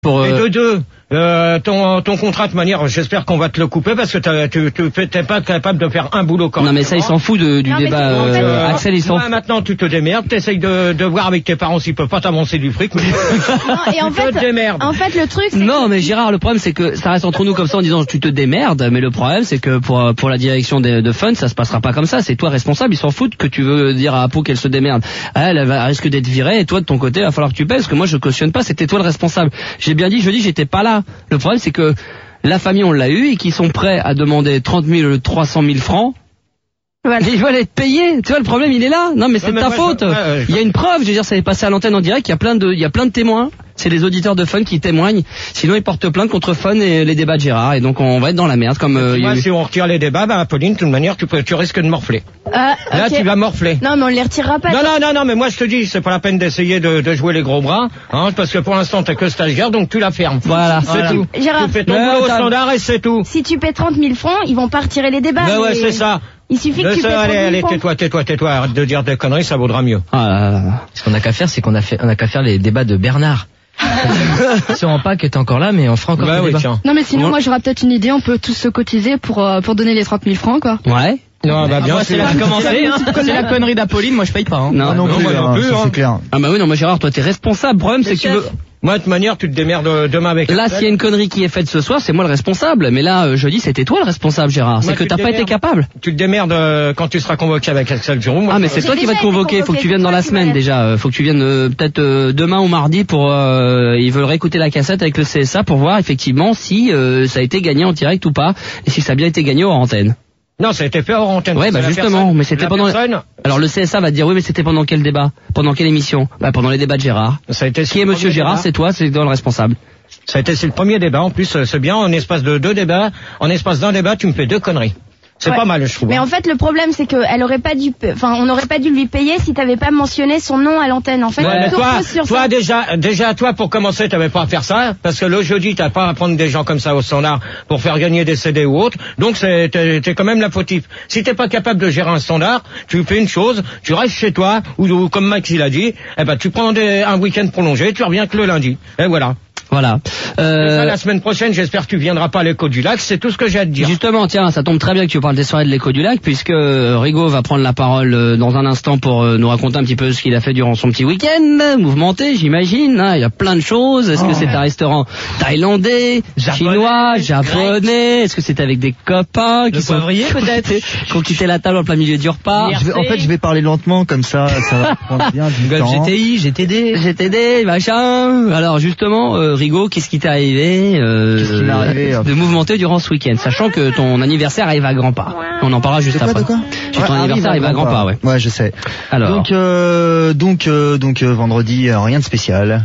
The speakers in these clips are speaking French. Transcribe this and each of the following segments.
Et de deux, ton contrat de manière, j'espère qu'on va te le couper parce que t'es pas capable de faire un boulot correctement. Non mais ça il s'en fout du débat. Axel il s'en fout. Maintenant tu te démerdes, t'essayes de voir avec tes parents s'ils peuvent pas t'avancer du fric. Mais non, et en fait le truc c'est non mais Gérard, le problème c'est que ça reste entre nous comme ça en disant tu te démerdes, mais le problème c'est que pour la direction de Fun ça se passera pas comme ça, c'est toi responsable, ils s'en foutent que tu veux dire à Apo qu'elle se démerde. Elle risque d'être virée et toi de ton côté il va falloir que tu payes parce que moi je cautionne pas, c'était toi le responsable. J'ai bien dit, j'étais pas là. Le problème c'est que la famille on l'a eu et qu'ils sont prêts à demander 30 000, 300 000 francs. Voilà. Ils veulent être payés. Tu vois, le problème, il est là. Non, mais c'est de ta faute. Il y a une preuve. Je veux dire, ça est passé à l'antenne en direct. Il y a plein de témoins. C'est les auditeurs de Fun qui témoignent. Sinon, ils portent plainte contre Fun et les débats de Gérard. Et donc, on va être dans la merde. Si on retire les débats, Pauline, de toute manière, tu risques de morfler. Là, tu vas morfler. Non, mais on les retirera pas. Non, mais moi, je te dis, c'est pas la peine d'essayer de jouer les gros bras, parce que pour l'instant, t'es que stagiaire, donc tu la fermes. Voilà. C'est tout. Gérard, tu fais ton boulot au standard et c'est tout. Si tu pais 30 000 francs, ils vont pas retirer les débats. Ouais, c'est ça. Il suffit que tu paies 30 000 allez, francs. tais-toi. Arrête de dire des conneries, ça vaudra mieux. Ce qu'on a qu'à faire, c'est qu'on a qu'à faire les débats de Bernard. On se rend pas que t'es encore là, mais on fera encore des débats. Tiens. Non, mais sinon, moi, j'aurais peut-être une idée. On peut tous se cotiser pour donner les 30 000 francs, quoi. Ouais. Non, bien, c'est la connerie d'Apolline, moi je paye pas. Hein. Non plus, c'est clair. Ah bah oui, non, moi Gérard, toi t'es responsable. Le problème c'est que tu veux. Moi, de toute manière, tu te démerdes demain avec. Là, s'il y a une connerie qui est faite ce soir, c'est moi le responsable. Mais là, jeudi, c'était toi le responsable, Gérard. C'est que t'as pas été capable. Tu te démerdes quand tu seras convoqué avec Axel Giroux. Mais c'est toi qui vas te convoquer. Faut que tu viennes dans la semaine déjà. Faut que tu viennes peut-être demain ou mardi pour. Ils veulent réécouter la cassette avec le CSA pour voir effectivement si ça a été gagné en direct ou pas et si ça a bien été gagné hors antenne. Non, ça a été fait hors antenne. Ouais, justement, mais c'était pendant. Alors le CSA va te dire oui, mais c'était pendant quel débat? Pendant quelle émission? Pendant les débats de Gérard. Ça a été qui est Monsieur Gérard? C'est toi, c'est toi le responsable. C'est le premier débat. En plus, c'est bien. En espace de deux débats, en espace d'un débat, tu me fais deux conneries. C'est pas mal, je trouve. Mais en fait, le problème, c'est que on n'aurait pas dû lui payer si t'avais pas mentionné son nom à l'antenne. En fait, toi, déjà, toi, pour commencer, t'avais pas à faire ça, parce que le jeudi, t'as pas à prendre des gens comme ça au standard pour faire gagner des CD ou autre. Donc, t'es quand même la fautif. Si t'es pas capable de gérer un standard, tu fais une chose, tu restes chez toi, ou comme Max il a dit, tu prends un week-end prolongé, tu reviens que le lundi. Et voilà. Voilà. La semaine prochaine, j'espère que tu viendras pas à l'Écho du Lac, c'est tout ce que j'ai à te dire. Justement, tiens, ça tombe très bien que tu parles des soirées de l'Écho du Lac, puisque Rigaud va prendre la parole dans un instant pour nous raconter un petit peu ce qu'il a fait durant son petit week-end, mouvementé, j'imagine. Hein, il y a plein de choses. Est-ce que c'est un restaurant thaïlandais, chinois, japonais? Est-ce que c'est avec des copains qui sont peut-être qui ont quitté la table en plein milieu du repas? Je vais parler lentement comme ça va prendre bien du temps. GTI, GTD, machin. Alors justement, Rigaud, qu'est-ce qui t'est arrivé, de mouvementé durant ce week-end, sachant que ton anniversaire arrive à grands pas. On en parlera juste après. Ton anniversaire arrive à grands pas, ouais. Ouais, je sais. Alors. Donc vendredi, rien de spécial.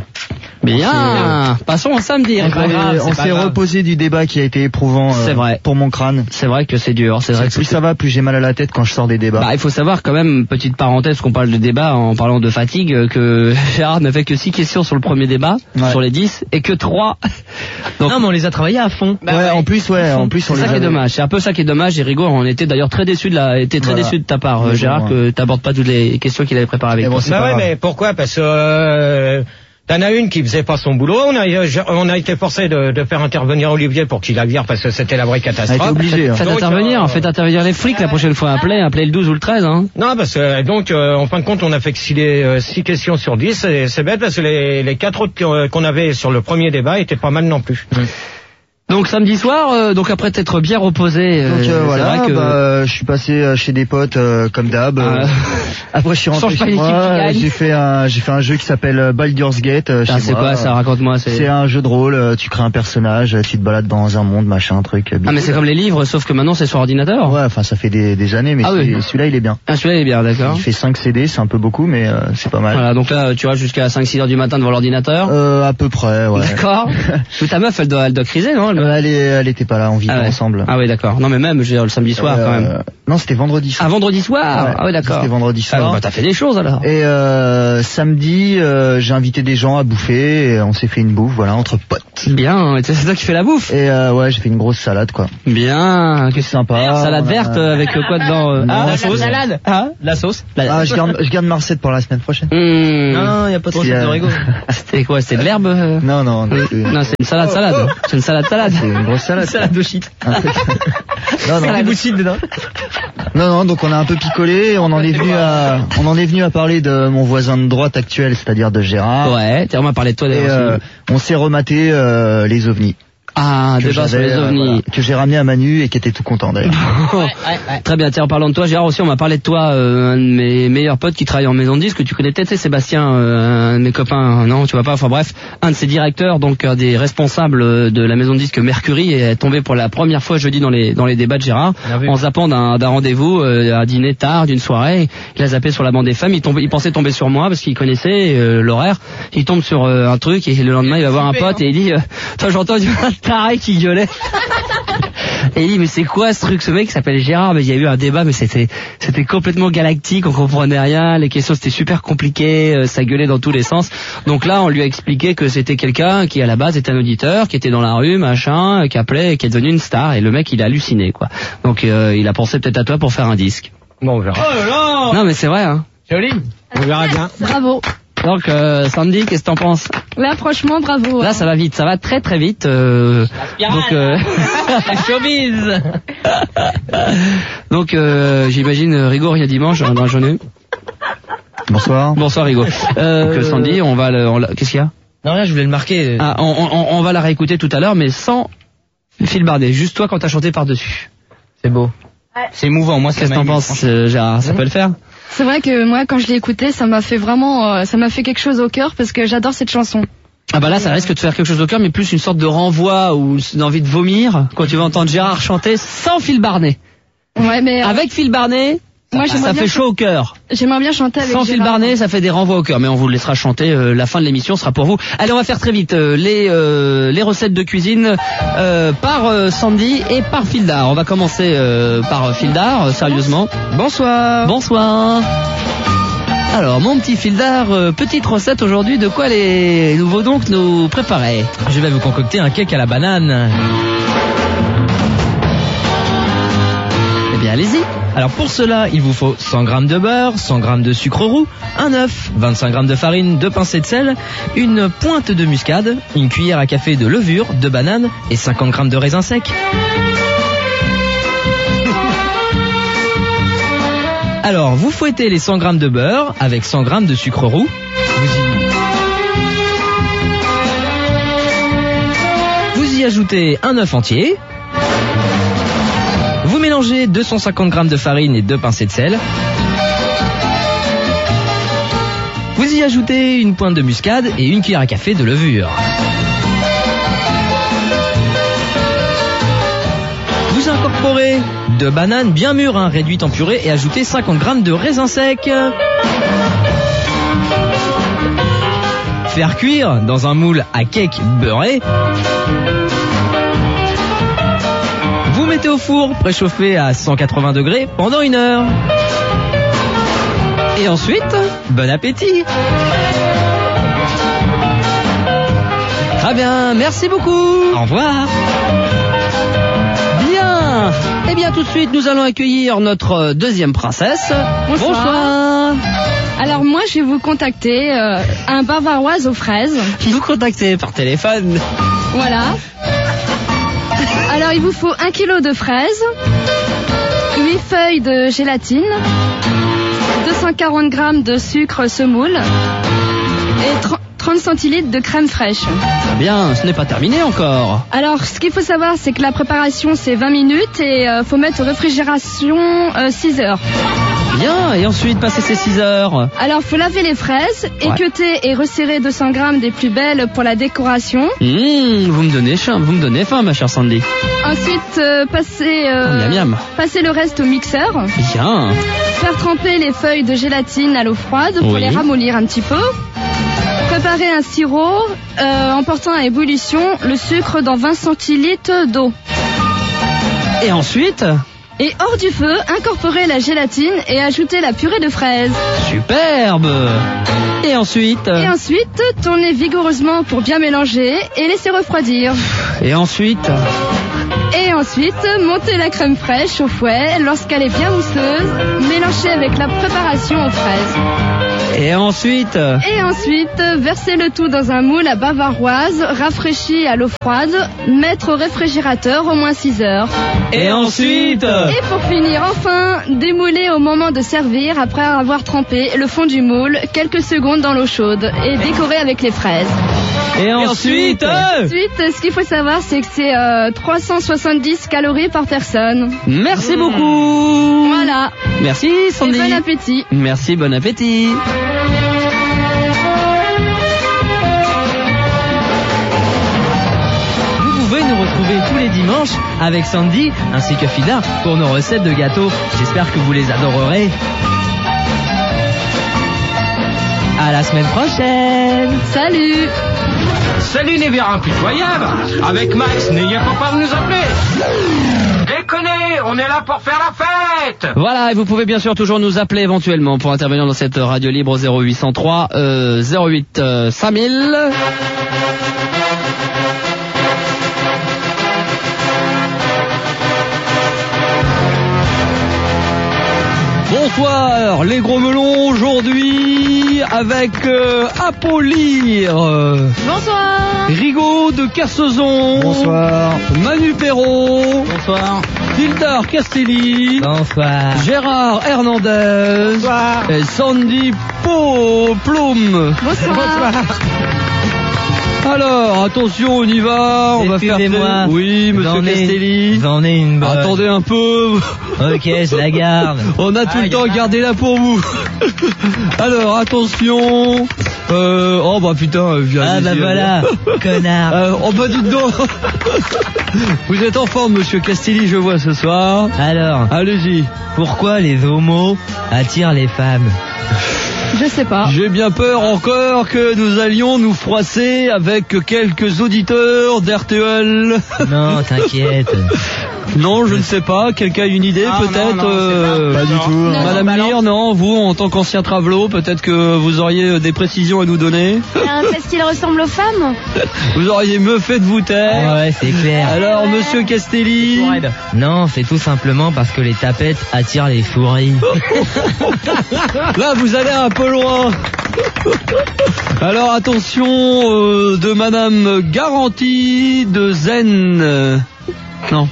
Bien. Passons au samedi. On s'est reposé du débat qui a été éprouvant. C'est vrai. Pour mon crâne. C'est vrai que c'est dur. C'est vrai. Plus ça va, plus j'ai mal à la tête quand je sors des débats. Il faut savoir quand même, petite parenthèse, qu'on parle de débat en parlant de fatigue, que Gérard n'a fait que 6 questions sur le premier débat, sur les 10, et que 3. Donc, non, mais on les a travaillés à fond. En plus, on les a. C'est ça qui est dommage. C'est un peu ça qui est dommage. Et Rigaud, on était d'ailleurs très déçus de ta part, Gérard, que t'abordes pas toutes les questions qu'il avait préparées avec toi. Mais pourquoi? Parce que t'en as une qui faisait pas son boulot. On a été forcé de faire intervenir Olivier pour qu'il la vire parce que c'était la vraie catastrophe. Ah, obligé. Faites intervenir les flics la prochaine fois. Appelez le 12 ou le 13. Hein. Non, parce que donc en fin de compte, on a fait que 6 questions sur 10. Et c'est bête parce que les 4 autres qu'on avait sur le premier débat étaient pas mal non plus. Donc samedi soir, donc après t'être bien reposé, voilà, vrai que je suis passé chez des potes comme d'hab. Après je suis rentré chez moi, j'ai fait un jeu qui s'appelle Baldur's Gate. C'est quoi ça? Raconte-moi. C'est un jeu de rôle. Tu crées un personnage, tu te balades dans un monde, machin, truc. Mais c'est comme les livres, sauf que maintenant c'est sur ordinateur. Ouais, enfin ça fait des années, mais celui-là il est bien. Celui-là il est bien, d'accord. Il fait 5 CD, c'est un peu beaucoup, mais c'est pas mal. Voilà, donc là tu vois jusqu'à 5-6 heures du matin devant l'ordinateur. À peu près, ouais. D'accord. Ta meuf elle doit criser, non? Elle était pas là, on vivait ensemble. Ah oui, d'accord. Non mais même, je veux dire, le samedi soir quand même. Non, c'était vendredi soir. Ah, vendredi soir. Ouais, ah ouais, d'accord. C'était vendredi soir. Ah, bah, t'as fait des choses alors. Et samedi, j'ai invité des gens à bouffer et on s'est fait une bouffe, voilà, entre potes. Bien, c'est toi qui fais la bouffe. Et ouais, j'ai fait une grosse salade, quoi. Bien, C'est sympa. Salade verte avec quoi dedans la sauce. salade. Ah, La sauce. Ah, je garde ma recette pour la semaine prochaine. Non, y a pas trop de rigolo. C'était quoi? C'était de l'herbe? Non. Non, c'est une salade. C'est une salade. C'est une grosse salade. Salade de shit. Non. Des bouts de shit dedans. Non, donc on a un peu picolé, on en est venu à parler de mon voisin de droite actuel, c'est-à-dire de Gérard. Ouais, on m'a parlé de toi Et d'ailleurs. on s'est rematé les ovnis. Ah, débat sur les ovnis. Voilà, que j'ai ramené à Manu et qui était tout content d'ailleurs. Très bien, tiens, en parlant de toi, Gérard, aussi, on m'a parlé de toi, un de mes meilleurs potes qui travaille en maison de disque, que tu connais peut-être, c'est Sébastien, un de mes copains, non, tu vois pas, enfin bref, un de ses directeurs, donc des responsables de la maison de disque Mercury, est tombé pour la première fois jeudi dans les débats de Gérard, en zappant d'un rendez-vous, à dîner tard, d'une soirée. Il a zappé sur la bande des femmes, il pensait tomber sur moi parce qu'il connaissait l'horaire. Il tombe sur un truc et le lendemain il va voir un pote et il dit, toi j'entends du taré qui gueulait. Et il dit, mais c'est quoi ce truc? Ce mec s'appelle Gérard, mais il y a eu un débat, mais c'était complètement galactique, on comprenait rien, les questions c'était super compliqué, ça gueulait dans tous les sens. Donc là, on lui a expliqué que c'était quelqu'un qui à la base était un auditeur, qui était dans la rue, machin, qui appelait, et qui est devenu une star, et le mec il a halluciné, quoi. Donc il a pensé peut-être à toi pour faire un disque. Bon, on verra. Oh là là. Non mais c'est vrai, hein. Joli. On verra bien. Bravo. Donc Sandy, qu'est-ce que t'en penses? Là, franchement, bravo. Là, ça va vite, ça va très très vite. Showbiz. Donc j'imagine Rigo rien dimanche dans la journée. Bonsoir. Bonsoir Rigo. Donc Sandy, qu'est-ce qu'il y a? Non, rien, je voulais le marquer. Ah, on va la réécouter tout à l'heure, mais sans Phil Bardet. Juste toi quand t'as chanté par-dessus. C'est beau. C'est émouvant, moi, Qu'est-ce que t'en penses, Gérard? Ça peut le faire? C'est vrai que moi, quand je l'ai écouté, ça m'a fait vraiment, ça m'a fait quelque chose au cœur parce que j'adore cette chanson. Ah bah là, ça risque de faire quelque chose au cœur, mais plus une sorte de renvoi ou une envie de vomir quand tu vas entendre Gérard chanter sans Phil Bardet. Ouais, mais Avec Phil Bardet, moi, ça fait chaud au cœur. J'aimerais bien chanter avec Sans Phil Gérard. Bardet, ça fait des renvois au cœur, mais on vous le laissera chanter. La fin de l'émission sera pour vous. Allez, on va faire très vite les recettes de cuisine par Sandy et par Fildar. On va commencer par Fildar, sérieusement. Bonsoir. Bonsoir. Alors, mon petit Fildar, petite recette aujourd'hui. De quoi allez-vous donc nous préparer? Je vais vous concocter un cake à la banane. Eh bien, allez-y. Alors pour cela, il vous faut 100 g de beurre, 100 g de sucre roux, un œuf, 25 g de farine, 2 pincées de sel, une pointe de muscade, une cuillère à café de levure, 2 bananes et 50 g de raisins secs. Alors, vous fouettez les 100 g de beurre avec 100 g de sucre roux. Vous y ajoutez un œuf entier. Vous mélangez 250 g de farine et 2 pincées de sel. Vous y ajoutez une pointe de muscade et une cuillère à café de levure. Vous incorporez 2 bananes bien mûres, réduites en purée, et ajoutez 50 g de raisins secs. Faire cuire dans un moule à cake beurré. Vous mettez au four préchauffé à 180 degrés pendant 1 heure. Et ensuite, bon appétit. Très bien, merci beaucoup. Au revoir. Bien. Eh bien, tout de suite, nous allons accueillir notre deuxième princesse. Bonsoir. Alors moi, je vais vous contacter un bavaroise aux fraises. Vous contactez par téléphone. Voilà. Alors, il vous faut 1 kg de fraises, 8 feuilles de gélatine, 240 g de sucre semoule et 30 centilitres de crème fraîche. Très bien, ce n'est pas terminé encore. Alors, ce qu'il faut savoir, c'est que la préparation, c'est 20 minutes et faut mettre au réfrigération 6 heures. Bien, et ensuite, passer ces 6 heures. Alors, faut laver les fraises, équeuter et resserrer 200 g des plus belles pour la décoration. Vous me donnez faim, ma chère Sandy. Ensuite, passer Miam, miam. passer le reste au mixeur. Bien. Faire tremper les feuilles de gélatine à l'eau froide pour Oui. les ramollir un petit peu. Préparer un sirop en portant à ébullition le sucre dans 20 centilitres d'eau. Et ensuite, Et hors du feu, incorporer la gélatine et ajouter la purée de fraises. Superbe. Et ensuite tourner vigoureusement pour bien mélanger et laisser refroidir. Et ensuite, monter la crème fraîche au fouet lorsqu'elle est bien mousseuse, mélanger avec la préparation aux fraises. Et ensuite, verser le tout dans un moule à bavaroise, rafraîchi à l'eau froide, mettre au réfrigérateur au moins 6 heures. Et ensuite, et pour finir, enfin, démouler au moment de servir après avoir trempé le fond du moule quelques secondes dans l'eau chaude et décorer avec les fraises. Et ensuite, ce qu'il faut savoir, c'est que c'est 370 calories par personne. Merci beaucoup. Voilà. Merci Sandy. Et bon appétit. Merci, bon appétit. Vous pouvez nous retrouver tous les dimanches avec Sandy ainsi que Fida pour nos recettes de gâteaux. J'espère que vous les adorerez. À la semaine prochaine. Salut. Salut les verres impitoyables. Avec Max, n'ayez pas de nous appeler. Déconnez, on est là pour faire la fête. Voilà, et vous pouvez bien sûr toujours nous appeler éventuellement pour intervenir dans cette radio libre 0803 08 5000. Bonsoir, les gros melons aujourd'hui avec Apollir. Bonsoir. Rigaud de Kersezon. Bonsoir. Manu Perrault. Bonsoir. Hildar Castelli. Bonsoir. Gérard Hernandez. Bonsoir. Et Sandy Plum. Bonsoir. Alors, attention, on y va. On va faire. Excusez-moi. Oui, monsieur Castelli. J'en ai une bonne. Attendez un peu. Ok, je la garde. On a tout le temps, gardez-la pour vous. Alors, attention. Oh bah putain, Ah bah voilà, connard. Oh bah dites donc. Vous êtes en forme, monsieur Castelli, je vois ce soir. Alors, Allez-y. pourquoi les homos attirent les femmes? Je sais pas. J'ai bien peur encore que nous allions nous froisser avec quelques auditeurs d'RTL. Non, t'inquiète. Non, je ne sais pas. Quelqu'un a une idée, peut-être Pas du tout. Madame Lear, non, vous, en tant qu'ancien travelot, peut-être que vous auriez des précisions à nous donner. Parce qu'il ressemble aux femmes. Vous auriez mieux fait de vous taire. Ouais, c'est clair. Alors, monsieur Castelli. Non, c'est tout simplement parce que les tapettes attirent les souris. Là, vous allez un peu loin. Alors, attention, de Madame Garantie de Zen. Non.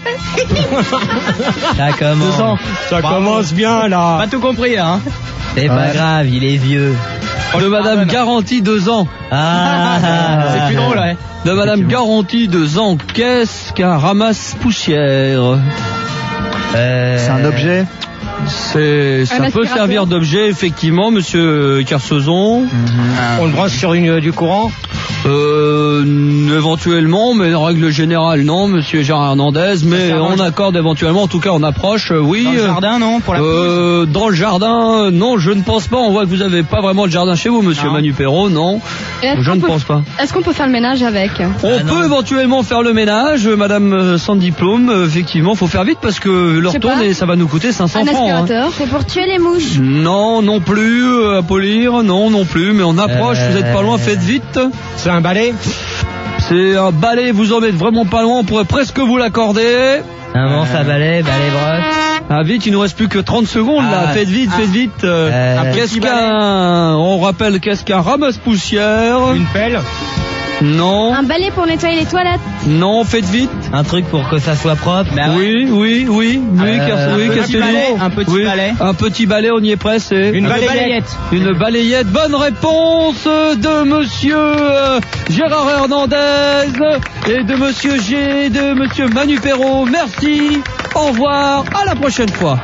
Ça commence bien là. Pas tout compris, hein. C'est pas grave, il est vieux. De Madame Garantie 2 ans. Ah, C'est plus drôle, ouais. De Madame Garantie 2 ans. Qu'est-ce qu'un ramasse-poussière? C'est un objet. Ça Un peut aspirateur. servir d'objet, effectivement, monsieur Kersezon. On le branche sur du courant. Éventuellement, mais en règle générale, non, monsieur Gérard Hernandez, mais on accorde éventuellement, en tout cas, on approche, oui. Dans le jardin, non, pour la dans le jardin, non, je ne pense pas. On voit que vous avez pas vraiment de jardin chez vous, monsieur Manu Perrault, non. Je ne pense pas. Est-ce qu'on peut faire le ménage avec? On peut éventuellement faire le ménage, madame Sandy Plum. Effectivement, faut faire vite parce que le Je sais retourne pas. et ça va nous coûter 500 Un francs. Hein. aspirateur? C'est pour tuer les mouches. Non, non plus, à polir, non plus, mais on approche, vous êtes pas loin, faites vite. C'est un balai. C'est un balai, vous en êtes vraiment pas loin, on pourrait presque vous l'accorder. Un manche à balai, brosse. Ah vite, il nous reste plus que 30 secondes là, faites vite. Qu'est-ce on rappelle, qu'est-ce qu'un ramasse-poussière? Une pelle. Non. Un balai pour nettoyer les toilettes. Non, faites vite. Un truc pour que ça soit propre. Oui, Castelli. Un petit balai. Un petit balai, on y est presque. Une balayette. Une balayette. Bonne réponse de monsieur Gérard Hernandez et de monsieur G, de monsieur Manu Perrault. Merci. Au revoir. À la prochaine fois.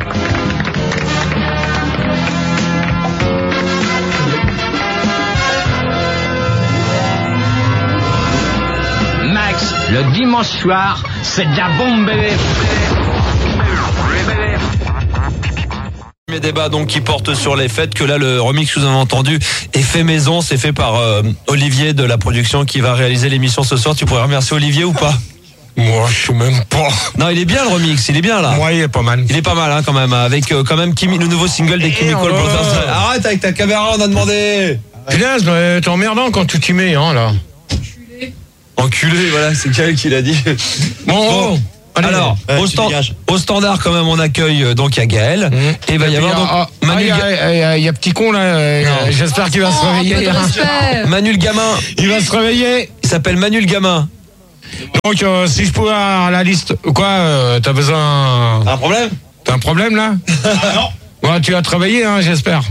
Max, le dimanche soir, c'est de la bombe bébé. Mes débats donc qui portent sur les fêtes, que là le remix que vous avez entendu est fait maison, c'est fait par Olivier de la production qui va réaliser l'émission ce soir. Tu pourrais remercier Olivier ou pas? Moi, je sais même pas. Non, il est bien le remix, il est bien là. Ouais, il est pas mal. Il est pas mal, hein, quand même, avec quand même le nouveau single des Chemical Brothers. Arrête avec ta caméra, on a demandé. Punaise, t'es emmerdant quand tu t'y mets, hein, là. Enculé, voilà, c'est Kael qui l'a dit. Bon. Alors, au standard, quand même, on accueille donc à Gaël. Et il va y avoir donc Manu. Il y a petit con là. J'espère qu'il va se réveiller. Manu le gamin. Il va se réveiller. Il s'appelle Manu le gamin. Donc, si je pouvais avoir la liste, quoi, t'as besoin. T'as un problème? T'as un problème là? Non. Ouais, tu as travaillé, hein, j'espère.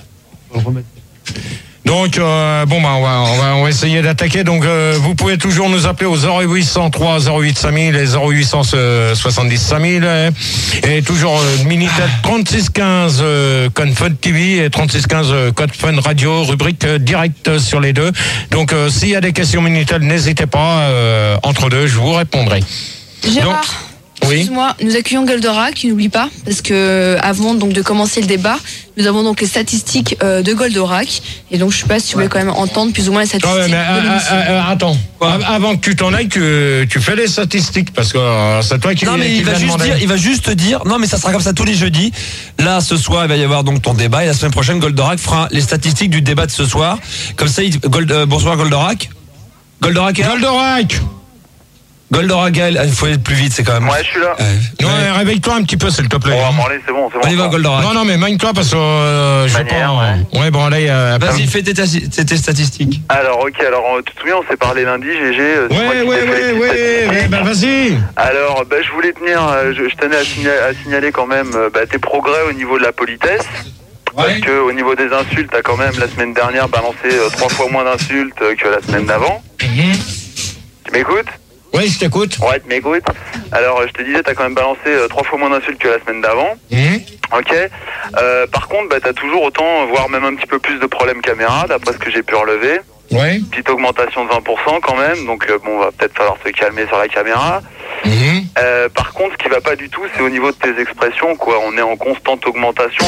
Donc on va essayer d'attaquer. Donc vous pouvez toujours nous appeler au 0803 08 5000 et 0870 5000 et toujours Minitel 3615 code Fun TV et 3615 code Fun Radio, rubrique direct sur les deux. Donc s'il y a des questions Minitel, n'hésitez pas, entre deux, je vous répondrai. Gérard. Oui. Excuse-moi, nous accueillons Goldorak, tu n'oublies pas, parce que avant donc de commencer le débat, nous avons donc les statistiques de Goldorak, et donc je sais pas si tu voulais quand même entendre plus ou moins les statistiques. Attends, avant que tu t'en ailles, tu fais les statistiques, parce que c'est toi qui. Non mais il va juste dire, non mais ça sera comme ça tous les jeudis. Là ce soir il va y avoir donc ton débat, et la semaine prochaine Goldorak fera les statistiques du débat de ce soir. Comme ça, bonsoir Goldorak. Goldorak. Goldorak, Gaël, il faut aller plus vite, c'est quand même. Ouais, je suis là. Ouais, réveille-toi un petit peu, s'il te plaît. Oh, allez, c'est bon. On y va, Goldorak. Non, mais magne-toi parce que je pas. Ouais, bon, allez. Vas-y, fais tes statistiques. Alors, ok, tu te souviens, on s'est parlé lundi, GG. Ouais, bah vas-y. Alors, je voulais je tenais à signaler quand même tes progrès au niveau de la politesse. Parce que au niveau des insultes, t'as quand même la semaine dernière balancé 3 fois moins d'insultes que la semaine d'avant. Tu m'écoutes? Oui, je t'écoute. Ouais, tu m'écoutes. Alors, je te disais, t'as quand même balancé 3 fois moins d'insultes que la semaine d'avant. Ok. Par contre, t'as toujours autant, voire même un petit peu plus de problèmes caméra, d'après ce que j'ai pu relever. Ouais. Petite augmentation de 20% quand même, donc va peut-être falloir se calmer sur la caméra. Par contre, ce qui va pas du tout, c'est au niveau de tes expressions, quoi. On est en constante augmentation.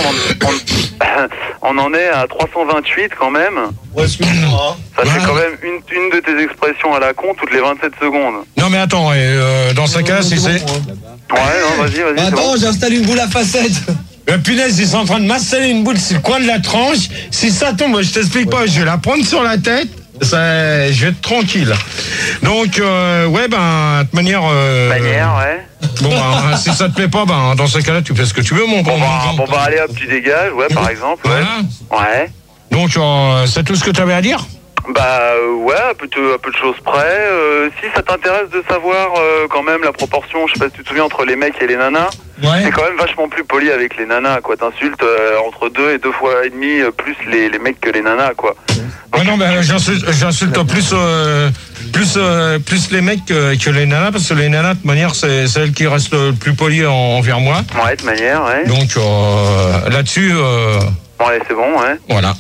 On en est à 328 quand même. Ouais, excuse-moi. Ça fait quand même une de tes expressions à la con toutes les 27 secondes. Non mais attends, dans ce cas, si c'est... Ouais, non, vas-y. Attends, j'installe une boule à facettes. Punaise, ils sont en train de m'installer une boule sur le coin de la tranche. Si ça tombe, je t'explique pas, je vais la prendre sur la tête. Je vais être tranquille. Donc, de toute manière... ouais. Bon, si ça te plaît pas, dans ce cas-là, tu fais ce que tu veux, mon bon. Allez hop, tu dégages, ouais, par exemple. Ouais. Donc, c'est tout ce que tu avais à dire? Ouais, un peu de choses près. Si ça t'intéresse de savoir quand même la proportion, je sais pas si tu te souviens, entre les mecs et les nanas, c'est quand même vachement plus poli avec les nanas, quoi. T'insultes entre 2 et 2 fois et demi plus les mecs que les nanas, quoi. Donc, non, mais j'insulte plus les mecs que les nanas, parce que les nanas, de toute manière, c'est elles qui restent le plus polies envers moi. Ouais, de manière, ouais. Donc, là-dessus... Ouais, c'est bon, ouais. Voilà.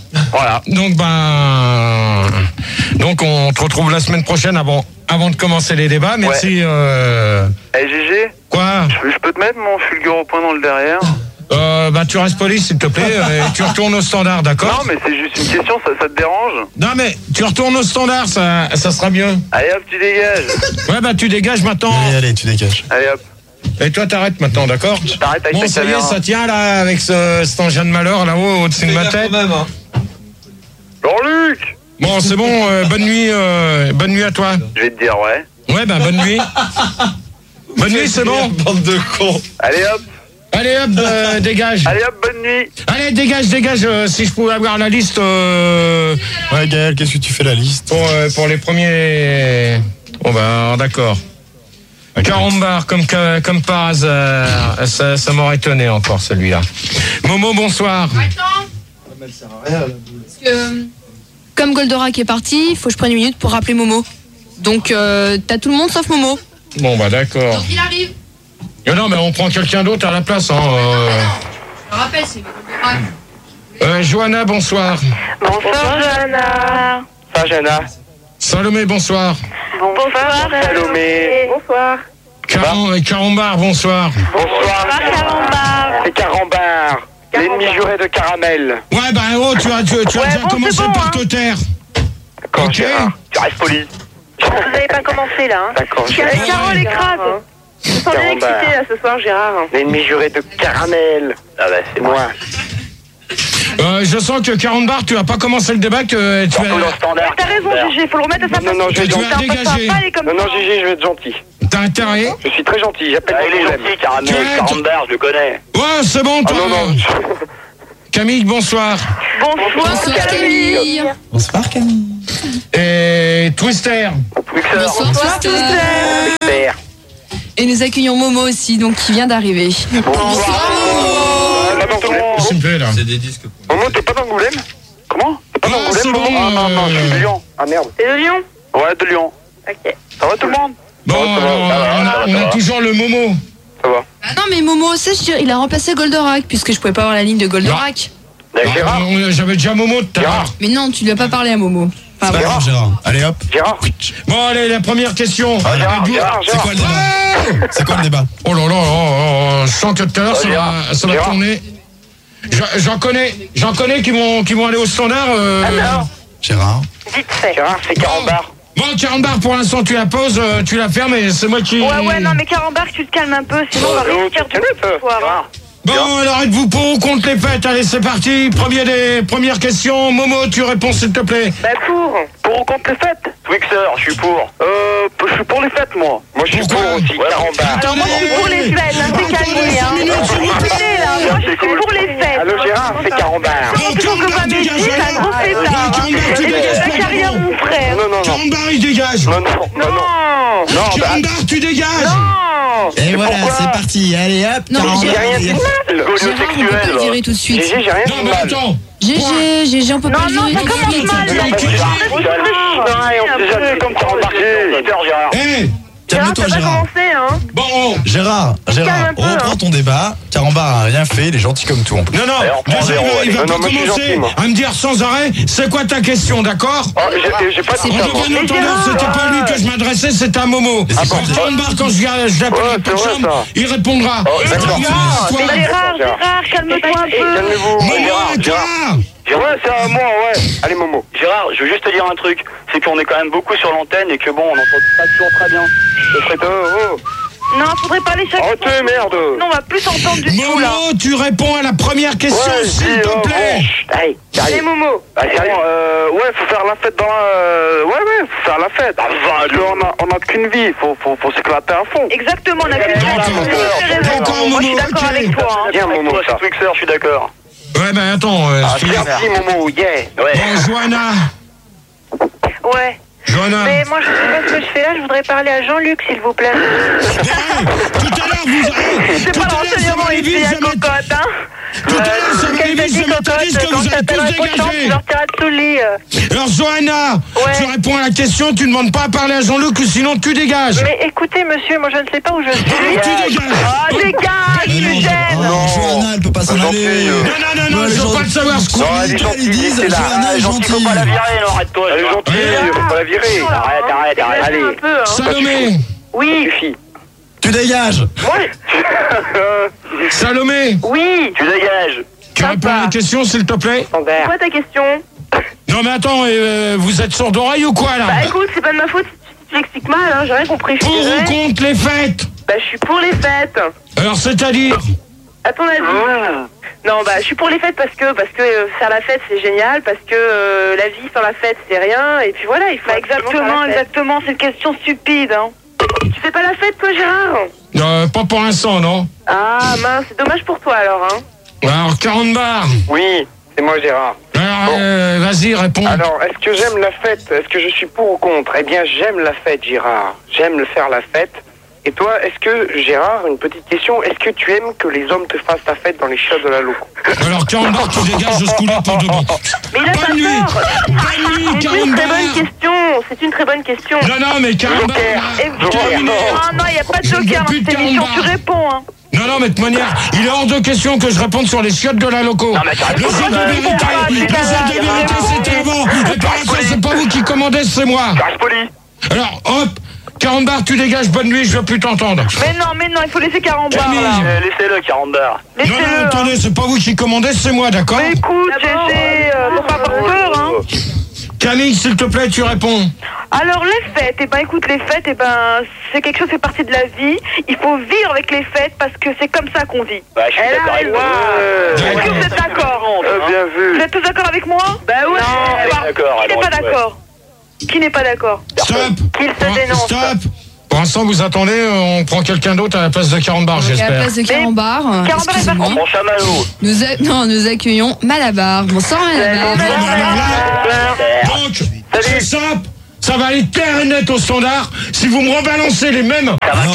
Donc on te retrouve la semaine prochaine avant de commencer les débats. Merci. GG. Quoi? Je peux te mettre mon fulgure au point dans le derrière? Tu restes poli, s'il te plaît, et tu retournes au standard, d'accord? Non, mais c'est juste une question, ça te dérange? Non, mais tu retournes au standard, ça sera mieux. Allez hop, tu dégages. Ouais, tu dégages maintenant. Allez, tu dégages. Allez hop. Et toi, t'arrêtes maintenant, d'accord? T'arrêtes avec ta ça y caméra. est, ça tient là, avec cet engin de malheur là-haut, au-dessus de ma tête. Même, hein. Jean-Luc! Bon, c'est bon, bonne nuit à toi. Je vais te dire, ouais. Ouais, bonne nuit. Bonne nuit, c'est bon. Bande de cons. Allez hop, dégage. Allez hop, bonne nuit. Allez, dégage, si je pouvais avoir la liste. Ouais, Gaël, qu'est-ce que tu fais la liste? Pour les premiers... Bon, d'accord. Carambar, comme par hasard. Ça m'aurait étonné encore, celui-là. Momo, bonsoir. Parce que, comme Goldorak est parti, il faut que je prenne une minute pour rappeler Momo. Donc, t'as tout le monde sauf Momo. Bon, d'accord. Donc, il arrive. Non, mais on prend quelqu'un d'autre à la place. Je le rappelle, c'est Goldorak. Johanna, bonsoir. Bonsoir, Johanna. Ça, Johanna. Salomé, bonsoir. Bonsoir, Salomé. Bonsoir. Carambar, bonsoir. Bonsoir, Carambar. C'est Carambar. L'ennemi juré de Caramel. Ouais, tu as déjà commencé par te taire. D'accord, Ok. Tu restes poli. Vous n'avez pas commencé là. Hein. D'accord. Carole écrase. Je me sens bien excitée là ce soir, Gérard. L'ennemi juré de caramel. Ah bah c'est moi. Je sens que 40 bars, tu vas pas commencer le débat, que tu as... T'as raison, Gégé, faut le remettre à sa place. Non, je vais tu vas dégager. Non, Gégé, je vais être gentil. T'as intérêt. Je suis très gentil, j'appelle il est gentil, caramel, 40 bars, je le connais. Ouais, c'est bon, toi. non. Camille, bonsoir. Bonsoir Camille. Bonsoir Camille. Et Twister. Bonsoir Twister. Et nous accueillons Momo aussi, donc qui vient d'arriver. Bonsoir Momo. S'il me plaît, là. C'est des disques. Momo, t'es pas d'Angoulême? Comment? T'es pas d'Angoulême, Momo? Bon, non, je suis de Lyon. Ah merde. T'es de Lyon? Ouais, de Lyon. Ok. Ça va tout le monde? Bon, on a toujours le Momo. Ça va. Ah non, mais Momo, il a remplacé Goldorak, puisque je pouvais pas avoir la ligne de Goldorak. Gérard? J'avais déjà Momo tout à l'heure. Mais non, tu lui as pas parlé à Momo. C'est pas grave, Gérard. Allez hop. Gérard? Bon, allez, la première question. Gérard. C'est quoi le débat? C'est quoi le débat? Oh là là, je sens que tout à l'heure, ça va tourner. J'en connais qui vont aller au standard. Gérard. Vite fait. Gérard, c'est 40 bars. Bon, 40 bars pour l'instant, tu la poses, tu la fermes et c'est moi qui... Ouais, non, mais 40 bars, tu te calmes un peu, sinon on va réussir tout ce soir. Bon, alors êtes-vous pour ou contre les fêtes? Allez, c'est parti. Première question. Momo, tu réponds s'il te plaît. Bah pour. Pour ou contre les fêtes? Twixer, je suis pour. Je suis pour les fêtes, moi. Moi, je suis pour aussi. 40 bars. Alors moi je suis pour les fêtes, hein, c'est calmé, hein. Moi je suis pour les fêtes. Allô Gérard, c'est 40 bars. C'est un gros fêtard. C'est la carrière mon frère. Non. 40 bars, il dégage. Non. 40 bars, tu dégages. Et voilà, c'est parti. Allez hop. Non, J'ai rien dit. Gérard, on peut pas le virer tout de suite. Gégé, j'ai rien Non, dit mais mal. attends. GG, on peut pas le virer ça tout de commence suite. mal. Comme 40 bars. Gérard. Eh, Calme-toi, Ça va Gérard. commencer, hein. bon. Gérard, Calme un peu, reprends hein. ton débat. Carambar a rien fait, il est gentil comme tout. Non, prend zéro, il va allez. pas Non, moi, je suis commencer gentil, moi. à me dire sans arrêt, c'est quoi ta question, d'accord? J'ai pas dit En ça, tout moi. cas, entendeur, c'était pas à lui que je m'adressais, c'était à Momo. Mais c'est Alors, quoi, 40 bars, quand je l'appelle Ouais, à c'est vrai, chambre, ça. il répondra. D'accord. Mais Gérard, calme-toi un peu. Calmez-vous. Momo, et toi? Ouais, c'est à moi, ouais. Allez, Momo. Gérard, je veux juste te dire un truc. C'est qu'on est quand même beaucoup sur l'antenne et que bon, on n'entend pas toujours très bien. Ce serait Non, faudrait pas aller chaque fois. Arrêtez, merde. Non, on va plus s'entendre du tout, là. Momo, tu réponds à la première question, s'il te plaît. Allez, Allez, Momo. Ouais, faut faire la fête dans la... Ouais, faut faire la fête. Enfin, on a qu'une vie, faut s'éclater à fond. Exactement, on a qu'une D'accord, Moi, je suis Momo, d'accord ok. avec toi, hein. Viens, Momo, Toi, ça. c'est Twixer, je suis d'accord. Ouais, ben attends. Merci, Momo, yeah. Ouais. Bon, Johanna. Ouais. Johanna. Mais moi, je sais pas ce que je fais là, je voudrais parler à Jean-Luc, s'il vous plaît. Tout à l'heure, C'est pas l'enseignement ici, à cocotte, hein. Tout à l'heure, ça m'avait dit, ça m'interdit que vous allez tous dégager. Tu leur tireras dessous le lit. Alors, Johanna, tu réponds à la question, tu ne demandes pas à parler à Jean-Luc ou sinon tu dégages. Mais écoutez, monsieur, moi je ne sais pas où je suis. Tu dégages. Oh, dégage, tu me gênes. Non, Johanna, elle peut pas s'en aller. Non, je veux pas le savoir ce qu'on elle est dit. gentille, Ils disent, c'est là. Johanna est Gentil, faut pas la gentille. virer, non, arrête-toi. Elle est Gérard. gentille, faut pas la virer. Arrête. Allez. Un peu, hein. Salomé. Oui. Suffit. Tu dégages. Salomé. Oui. Tu dégages. Tu réponds à la question, s'il te plaît. C'est quoi ta question? Non, mais attends, vous êtes sourd d'oreille ou quoi, là? Bah écoute, c'est pas de ma faute si tu l'expliques mal, hein, j'ai rien compris. Je Pour suis ou désolée. contre les fêtes? Bah je suis pour les fêtes. Alors, c'est-à-dire? À ton avis? Non, bah je suis pour les fêtes parce que faire la fête c'est génial, parce que la vie sans la fête c'est rien, et puis voilà, il faut exactement, c'est une question stupide, hein. Tu fais pas la fête toi, Gérard? Pas pour l'instant, non? Ah mince, c'est dommage pour toi alors, hein. Alors, 40 bars. Oui, c'est moi, Gérard. Alors, vas-y, réponds. Alors, est-ce que j'aime la fête? Est-ce que je suis pour ou contre? Eh bien, j'aime la fête, Gérard. J'aime faire la fête. Et toi, est-ce que, Gérard, une petite question, est-ce que tu aimes que les hommes te fassent ta fête dans les chiottes de la loco? Alors, 40 bars, tu dégages de ce coup-là pour de bon. Mais il a pas Bonne nuit. tort. Bonne nuit, C'est 40 une très bars. bonne question, c'est une très bonne question. Non, mais 40 bars. Terminé. Non, il n'y a pas de Je ne veux joker dans plus de cette 40 émission, bars. tu réponds, hein. Non, mais de toute manière, il est hors de question que je réponde sur les chiottes de la loco. Non, mais tu Le réponds seul de pas, vérité, c'était avant. Et par contre, c'est pas vous qui commandez, c'est moi. Reste poli. Alors, hop, 40 bars, tu dégages, bonne nuit, je veux plus t'entendre. Mais non, il faut laisser 40 bars, Camille. là. Laissez-le, 40 bars. Non, Laissez-le, attendez, c'est pas vous qui commandez, c'est moi, d'accord? Mais écoute, GG, faut pas avoir peur, hein. Camille, s'il te plaît, tu réponds. Alors les fêtes, écoute, les fêtes, c'est quelque chose, c'est partie de la vie. Il faut vivre avec les fêtes parce que c'est comme ça qu'on vit. Bah, je suis d'accord avec toi. Est-ce que vous êtes d'accord? Bien vu. Vous êtes tous d'accord avec moi? Bah ouais. D'accord. Qui n'est pas d'accord? Qui n'est pas d'accord? Stop. Qu'il se dénonce. Stop. Pour l'instant, vous attendez, on prend quelqu'un d'autre à la place de Carambar, À la j'espère. place de Carambar. Carambar est Mon chamallow. Nous accueillons Malabar. Bonsoir Malabar. Donc, c'est simple. Ça va aller clair et net au standard. Si vous me rebalancez les mêmes. Non,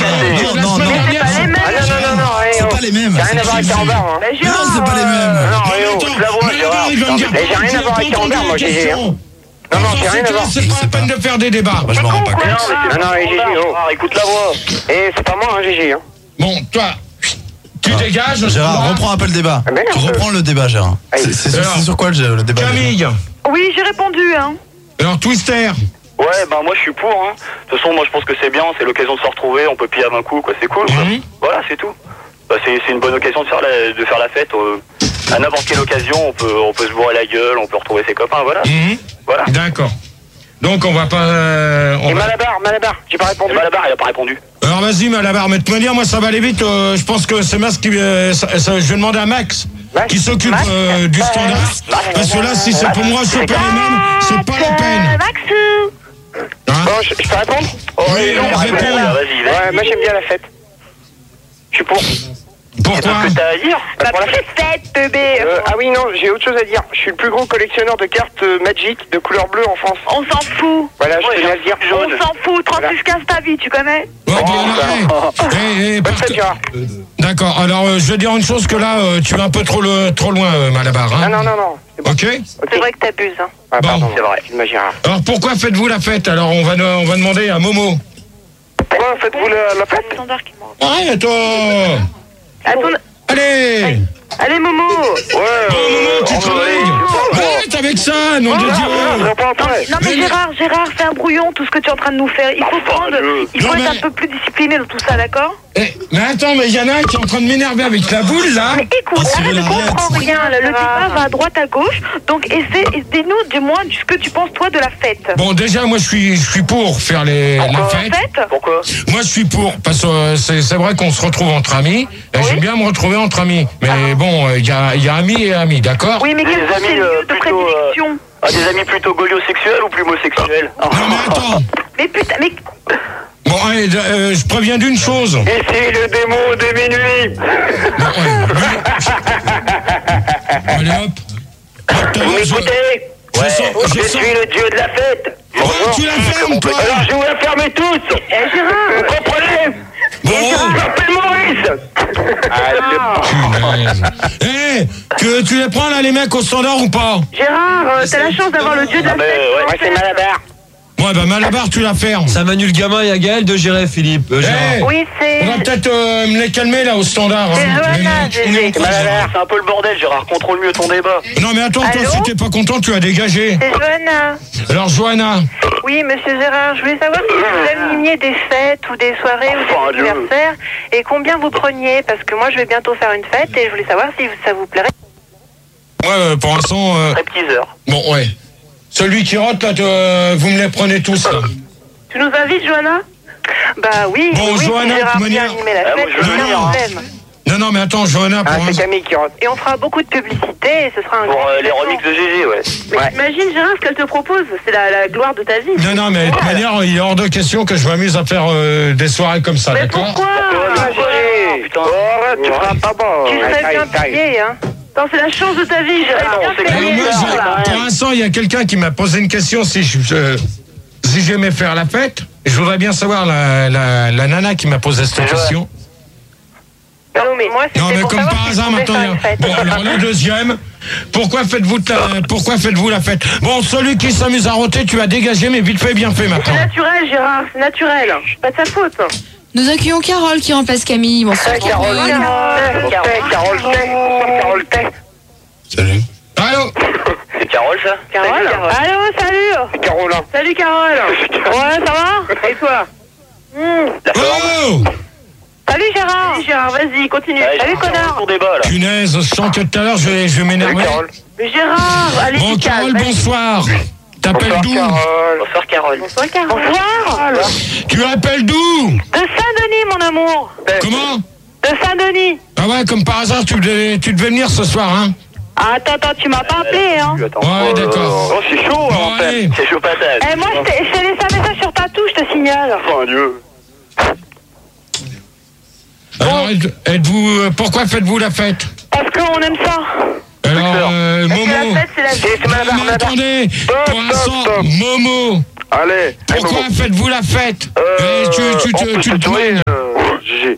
c'est pas les mêmes. J'ai rien à voir avec Carambar. Non, c'est pas les mêmes. Il va me dire. J'ai rien à voir avec Carambar, moi, GG. Non, j'ai rien à voir. C'est pas la peine de faire des débats. Je m'en rends pas compte. Non, GG, écoute la voix. Et c'est pas moi, GG. Bon, toi, tu dégages. Gérard, reprends un peu le débat. Tu reprends le débat, Gérard. C'est sur quoi le débat? Camille. Oui, j'ai répondu, hein. Alors, Twister. Ouais, bah moi je suis pour. Hein. De toute façon, moi je pense que c'est bien, c'est l'occasion de se retrouver, on peut piller à 20 coups, quoi, c'est cool. Quoi. Voilà, c'est tout. Bah, c'est une bonne occasion de faire la fête. À n'importe quelle occasion, on peut se bourrer la gueule, on peut retrouver ses copains, voilà. Voilà. D'accord. Donc on va pas. Et Malabar, j'ai pas répondu. Malabar, il a pas répondu. Alors vas-y Malabar, mais de toute manière, moi ça va aller vite. Je pense que c'est Max qui. Je vais demander à Max qui s'occupe du standard. Parce que là, si c'est pour moi choper les mêmes, c'est pas la peine. Bon, je peux répondre? Oui, non, réponds. Vas-y. Ouais, moi j'aime bien la fête. Je suis pour. Pourquoi? Qu'est-ce que t'as à dire? Pour la fête, bébé. Ah oui, non, j'ai autre chose à dire. Je suis le plus gros collectionneur de cartes Magic de couleur bleue en France. On s'en fout. Voilà, je tenais à le dire. On s'en fout. 3615 ta vie, tu connais? D'accord, alors je vais dire une chose que là, tu vas un peu trop loin, Malabar. Hein. Non. Ok. C'est vrai que t'abuses. Hein. Ah, pardon, c'est vrai. excuse-moi, Gérard. Alors pourquoi faites-vous la fête? Alors on va demander à Momo. Pourquoi faites-vous la fête? Arrête, Allez. Allez, Momo. Ouais. Momo, tu travailles. Arrête avec ça, nom de Dieu. Non mais Gérard, fais un brouillon, tout ce que tu es en train de nous faire. Il faut être un peu plus discipliné dans tout ça, d'accord? Mais attends, mais il y en a un qui est en train de m'énerver avec la boule, là. Mais écoute, arrête, je comprends rien. Le débat va à droite, à gauche. Donc, dis-nous, du moins, ce que tu penses, toi, de la fête. Bon, déjà, moi, je suis pour faire la fête. Pourquoi? Moi, je suis pour, parce que c'est vrai qu'on se retrouve entre amis. Et j'aime bien me retrouver entre amis. Mais bon, il y a amis et amis, d'accord? Oui, mais quels sont tes lieux de prédilection? Des amis plutôt goliosexuels ou plumosexuels? Non, mais attends. Mais putain, mais... Bon, allez, je préviens d'une chose. Ici le démon de minuit. Allez, hop. Vous m'écoutez? Je suis le dieu de la fête. Tu la fermes, toi. Alors je vous la ferme tous. Gérard. Vous comprenez? Je m'appelle Maurice. Que tu les prends là les mecs au standard ou pas? Gérard, t'as la chance d'avoir le dieu de la fête. Ouais, c'est Malabar. Ouais, bah Malabar, tu la fermes. Ça Manu le gamin et à Gaël de gérer, Philippe. Oui, c'est... On va peut-être me les calmer là au standard. C'est C'est un peu le bordel, Gérard. Contrôle mieux ton débat. Non, mais attends, toi, si t'es pas content, tu as dégagé. C'est Johanna. Alors, Johanna. Oui, monsieur Gérard, je voulais savoir si vous animiez des fêtes ou des soirées ou des anniversaires et combien vous preniez, parce que moi, je vais bientôt faire une fête et je voulais savoir si ça vous plairait. Ouais, pour l'instant... Bon, ouais. Celui qui rote, là, vous me les prenez tous, là. Tu nous invites, Johanna? Bah oui, bon, oui, Johanna, Gérard bien animer la fête, non, mais attends, Johanna, c'est Camille qui rote. Et on fera beaucoup de publicité et ce sera un pour les remixes de GG, ouais. Mais t'imagines, Gérard, ce qu'elle te propose? C'est la gloire de ta vie. Non, mais de toute manière, il est hors de question que je m'amuse à faire des soirées comme ça, d'accord? Pourquoi? Putain, tu feras pas bon. Tu serais bien payé, hein. Non, c'est la chance de ta vie, Gérard. Pour l'instant, il y a quelqu'un qui m'a posé une question si j'aimais faire la fête. Je voudrais bien savoir la nana qui m'a posé cette question. Non, mais moi, mais comme par hasard, maintenant, bon, alors la deuxième, pourquoi faites-vous la fête? Bon, celui qui s'amuse à roter, tu as dégagé, mais vite fait, bien fait maintenant. C'est naturel, Gérard, c'est naturel. Pas de sa faute. Nous accueillons Carole qui remplace Camille. Bonsoir Carole. Carole. Salut. Allô? C'est Carole, ça? Carole. Allô, salut. C'est Carole. Salut, Carole. Ouais, ça va? Et toi? Oh! Salut, Gérard. Salut, Gérard, vas-y, continue. Salut, connard. Punaise, je sens que tout à l'heure, je vais m'énerver. Mais Gérard, allez, bon, Carole, bonsoir. T'appelles d'où? Bonsoir Carole. Bonsoir, Carole. Bonsoir. Tu appelles d'où? De Saint-Denis, mon amour. Comment? De Saint-Denis. Ah ouais, comme par hasard, tu devais venir ce soir, hein? Ah, attends, tu m'as pas appelé, hein? Ouais, d'accord. Oh, c'est chaud, Bon, en fait. allez. C'est chaud patate. Eh, moi, je t'ai laissé un message sur ta touche, je te signale. Oh, Dieu. Alors, êtes-vous, pourquoi faites-vous la fête? Parce qu'on aime ça. Alors, Momo. La fête, c'est la vie. Mais attendez, pour l'instant, Momo. Allez. Pourquoi faites-vous la fête? Tu te dois. Gégé.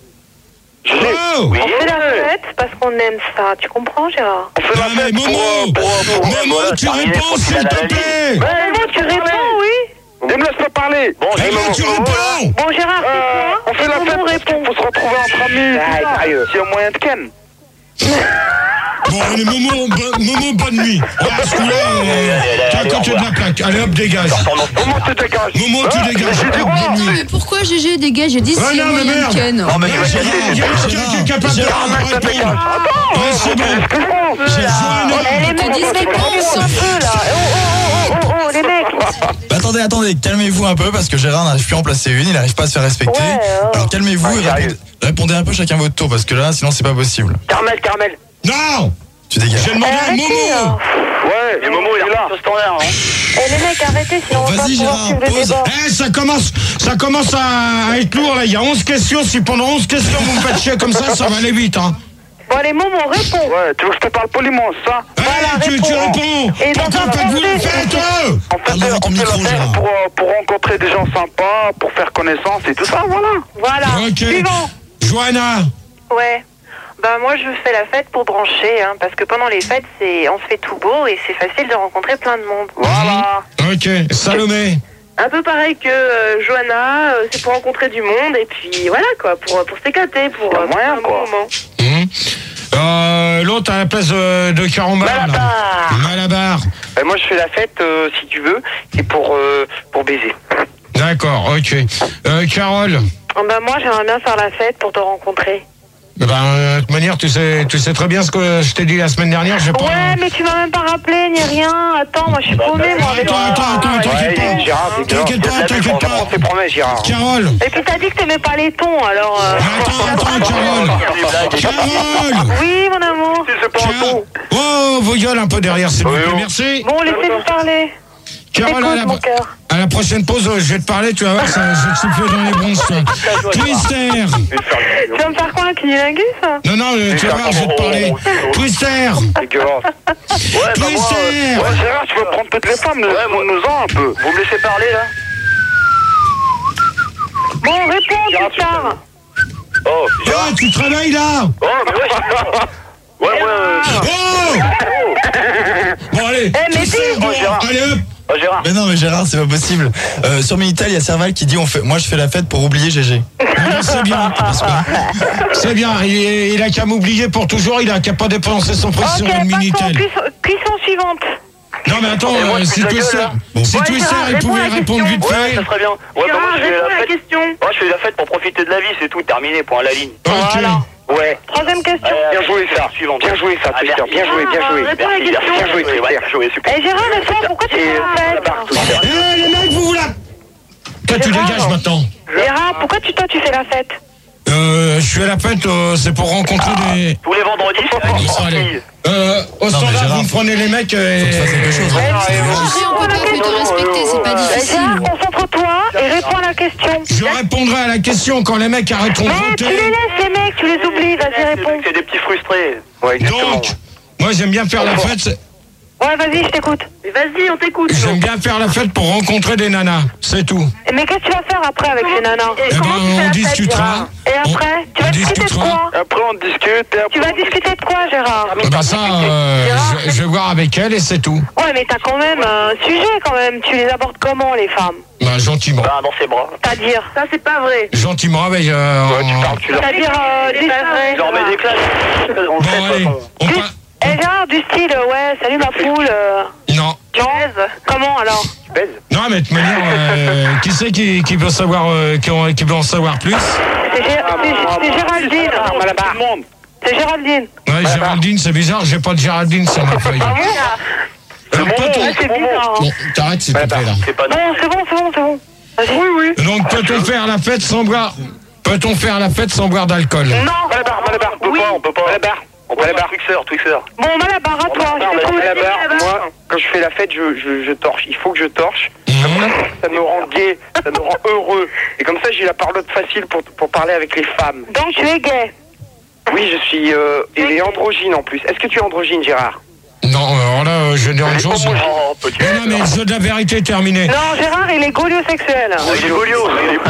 Oh! On fait la fête parce qu'on aime ça, tu comprends, Gérard? On fait la fête Momo, tu réponds, s'il te plaît! Momo, tu réponds, oui? Ne me laisse pas parler. Bon, tu réponds! Bon, Gérard, c'est quoi? On fait la fête, faut se retrouver entre amis. Sérieux. S'il y a moyen de ken. Bon, allez, Momo, bonne nuit. Parce que là, t'es à côté de la plaque. Allez, hop, dégage. Momo, tu dégages. Momo, tu dégages. Hop, bonne nuit. Mais pourquoi GG dégage? J'ai dit Ouais, c'est non, mais moyen merde. de ken. Non, mais Il y a quelqu'un qui est capable de répondre. Ouais, c'est bon. Les mecs, Te dis réponse. un peu, là. Oh, les mecs. Bah, attendez, calmez-vous un peu parce que Gérard n'arrive plus à en placer une, il n'arrive pas à se faire respecter. Ouais, Alors calmez-vous et répondez un peu chacun votre tour parce que là, sinon c'est pas possible. Carmel. Non! Tu dégages. J'ai demandé à Momo! Ouais, Et Momo, il a un standard, hein. Eh, les mecs, arrêtez, sinon on va Vas-y, pouvoir Gérard, suivre le pose. débat. Ça commence à être lourd, là. Il y a 11 questions. Si pendant 11 questions vous me faites chier comme ça va aller vite, hein. Bon, allez, Momo, réponds. Ouais, tu veux que je te parle poliment, ça? Tu réponds! Et dans Pourquoi un faites-vous la français, fête? En fait, Parle dans ton on fait micro, la fête Gérard. pour rencontrer des gens sympas, pour faire connaissance et tout ça, voilà. Voilà. Ok. Suivant. Johanna! Ouais. Bah moi je fais la fête pour brancher, hein, parce que pendant les fêtes on se fait tout beau et c'est facile de rencontrer plein de monde. Voilà. Ok. Salomé! Un peu pareil que Johanna, c'est pour rencontrer du monde et puis voilà quoi, pour s'éclater, pour moyen, un bon quoi. moment. L'autre à la place de Carambar. Malabar. Moi je fais la fête, si tu veux, c'est pour baiser. D'accord, ok. Carole? Bah moi j'aimerais bien faire la fête pour te rencontrer. De toute manière, tu sais très bien ce que je t'ai dit la semaine dernière. J'ai pas... Ouais, mais tu m'as même pas rappelé ni rien. Attends, moi je suis paumée, moi. Avec Attends, t'inquiète pas. On te promet, Gérard. Carole! Et puis t'as dit que t'aimais pas les tons, alors... Attends, Carole! Oui, mon amour. C'est pas un ton. Oh, vos gueules un peu derrière, s'il vous plaît. Merci. Bon, laissez-nous parler. Carole, à la prochaine pause, je vais te parler, tu vas voir, ça, je vais te souffler dans les bronches. Twister! Tu vas me faire quoi, un cunilingus, ça? Non, tu vas voir, je vais te parler. Twister! Twister! Ouais, Gérard, tu vas prendre toutes les femmes, nous-en un peu. Vous me laissez parler, là? Bon, réponds, Twister. Oh, Oh, tu travailles là! Oh, mais ouais. Oh! Bon, allez! Eh, mais dis! Allez, hop! Oh, Gérard. Mais non mais Gérard c'est pas possible. Sur Minitel il y a Serval qui dit moi je fais la fête pour oublier GG. C'est bien. C'est bien. Il a qu'à m'oublier pour toujours. Il a qu'à pas dépenser son prix sur le Minitel. Cuisson suivante. Non mais attends, si Twister il pouvait répondre vite Ouais, fait. ça serait bien. Ouais, bah moi je fais la fête. Moi je fais la fête pour profiter de la vie, c'est tout, terminé, point à la ligne. Ok. Ouais. Troisième question. Bien joué ça. Bien joué ça, Twister. Bien joué. Réponds à la question. Bien joué, Twister. Bien joué, super. Eh, Gérard, le soir, pourquoi tu fais la fête? Eh les mecs, vous la... Toi tu dégages maintenant. Gérard, pourquoi toi tu fais la fête? Je suis à la fête, c'est pour rencontrer des... Tous les vendredis, c'est avec une Allez. Au standard, vous me prenez les mecs et... Faut que tu fasses quelque chose. On peut pas plus te respecter, c'est pas difficile. Gérard, concentre-toi et réponds à la question. Je répondrai à la question quand les mecs arrêteront de Mais tu les voter. laisses, les mecs, tu les oublies, vas-y, réponds. C'est des petits frustrés. Ouais, exactement. Donc, moi j'aime bien faire la fête. Ouais, vas-y, je t'écoute. Vas-y, on t'écoute. J'aime bien faire la fête pour rencontrer des nanas, c'est tout. Mais qu'est-ce que tu vas faire après avec ces nanas? Eh ben, on discutera. Et après, tu vas discuter de quoi? Après on discute. Tu vas discuter de quoi, Gérard? Bah ça, je vais voir avec elle et c'est tout. Ouais, mais t'as quand même un sujet, quand même. Tu les abordes comment, les femmes? Bah gentiment. Bah, dans ses bras. C'est-à-dire, ça, c'est pas vrai. Gentiment avec... C'est-à-dire, dis pas vrai. Je leur mets des classes. On le sait, de toute façon. on Eh, Gérard, du style, ouais, salut ma poule. Non. Tu baises? Comment, alors? Non, mais de toute manière, qui c'est qui veut savoir, qui veut en savoir plus? C'est Géraldine. C'est Géraldine. Ouais, Géraldine, c'est bizarre, j'ai pas de Géraldine sur ma feuille. C'est bizarre. Bon, t'arrêtes s'il te plaît là. Non, c'est bon. Oui. Donc peut-on faire la fête sans boire d'alcool? Non. Malabar. Oui. On peut pas. On peut pas. Twixer. Bon, Malabar, à toi. Malabar, moi, quand je fais la fête, je torche. Il faut que je torche. Ça me rend gay, ça me rend heureux. Et comme ça, j'ai la parlotte facile pour parler avec les femmes. Donc tu es gay? Oui, je suis et androgyne en plus. Est-ce que tu es androgyne, Gérard? Non, alors là, je dis une chose. Non, mais le jeu de la vérité est terminé. Non, Gérard, il est goliosexuel. Il est golio.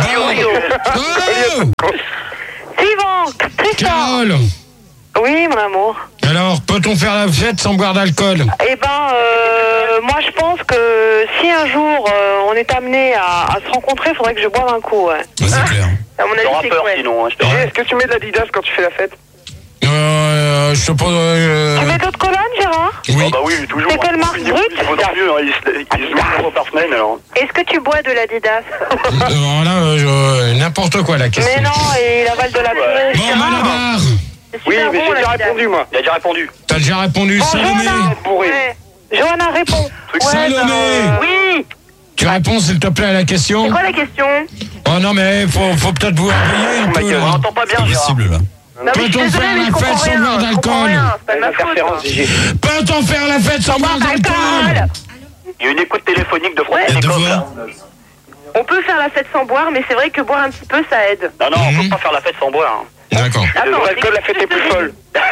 Suivant, Tristan. Carole. Oui, mon amour. Alors, peut-on faire la fête sans boire d'alcool? Eh ben, moi je pense que si un jour on est amené à se rencontrer, il faudrait que je boive un coup. Ouais. C'est clair. À mon avis, c'est peur quoi? sinon. Est-ce que tu mets de l'Adidas quand tu fais la fête? Je sais pas. Tu mets d'autres colonnes, Gérard? Oui. Ah bah oui, toujours. C'est quelle marque? Brut? Il vaut mieux, il se loue une fois par semaine alors. Est-ce que tu bois de l'Adidas? Voilà, n'importe quoi la question. Mais non, et il avale de la purée. Bon, Malabar. Oui, mais j'ai déjà répondu, moi. Il a déjà répondu. T'as déjà répondu, Salomé. Johanna, réponds. Salomé. Oui. Tu réponds s'il te plaît à la question. C'est quoi la question? Oh non, mais faut peut-être vous réveiller un peu. On n'entend pas bien, Possible là. Peut-on faire la fête sans boire d'alcool? Peut-on faire la fête sans boire d'alcool? Il y a une écoute téléphonique de France Télécom là. On peut faire la fête sans boire, mais c'est vrai que boire un petit peu, ça aide. Non, on peut pas faire la fête sans boire. D'accord. Attends, l'alcool, la fête est plus folle.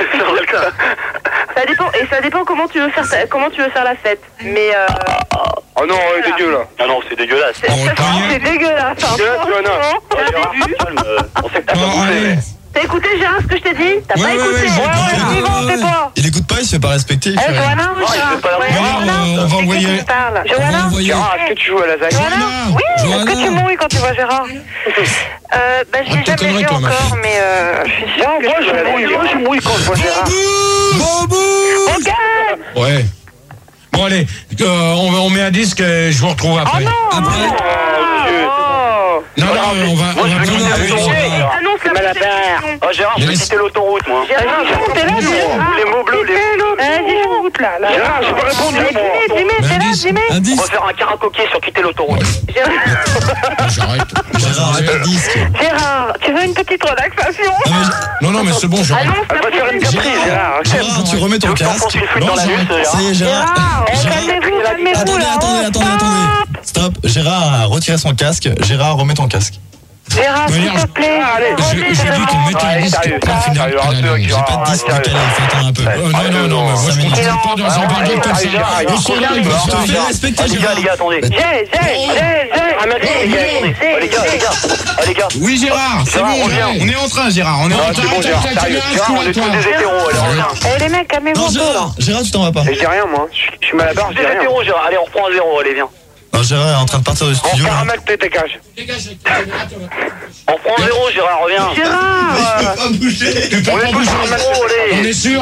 Ça dépend, et ça dépend comment tu veux faire la fête. Mais Oh non, dégueu là. Ah non, c'est dégueulasse. C'est dégueulasse. On sait que t'as pas goûté. T'as écouté, Gérard, ce que je t'ai dit? T'as pas écouté? Ouais, pas. Il écoute pas, il se fait pas respecter. Johanna, on va envoyer. Johanna, Gérard, est-ce que tu joues à la ZAC? Johanna, oui. Est-ce que tu mouilles quand tu vois Gérard? Je l'ai jamais vu encore, mais je suis sûre que je mouille quand je vois Gérard. Ok. Ouais. Bon allez, on met un disque et je vous retrouve après. Non, on va. Annonce la Malabar. Oh Gérard, je vais quitter l'autoroute moi. Gérard, t'es là, les mots bleus, les l'autoroute là. Gérard, j'ai pas répondu moi. Jimmy. On va faire un karaoké sur quitter l'autoroute. J'arrête. Gérard, tu veux une petite relaxation? Non, mais c'est bon, j'arrête. On va faire une caprice, Gérard. Gérard, tu remets ton casque. Non, j'arrête. Ça y est, Gérard. Attendez. Stop. Gérard a retiré son casque. Gérard, remets ton casque. Gérard, s'il te plaît. J'ai dit qu'on mettait un disque point final. J'ai pas de disque décalé, faut attendre un peu. Non, moi je continue pas dans un bordel comme ça. Le son là, il va se faire respecter, Les gars, attendez. Les gars. Oui, Gérard, c'est bon, on est en train, Gérard. On est en train. C'est bon, Gérard, sérieux. Gérard, on est tous des hétéros, alors. Les mecs, calmez-vous. Gérard, tu t'en vas pas. Je dis rien, moi. Je suis Malabar, je dis Des rien. hétéros, Gérard. Allez, on reprend à zéro, allez, viens. Gérard est en train de partir du studio. Caramel, dégage. On reprend à zéro, Gérard, reviens. Gérard. Pas bouger. On est tous en zéro, On allez. est sûr?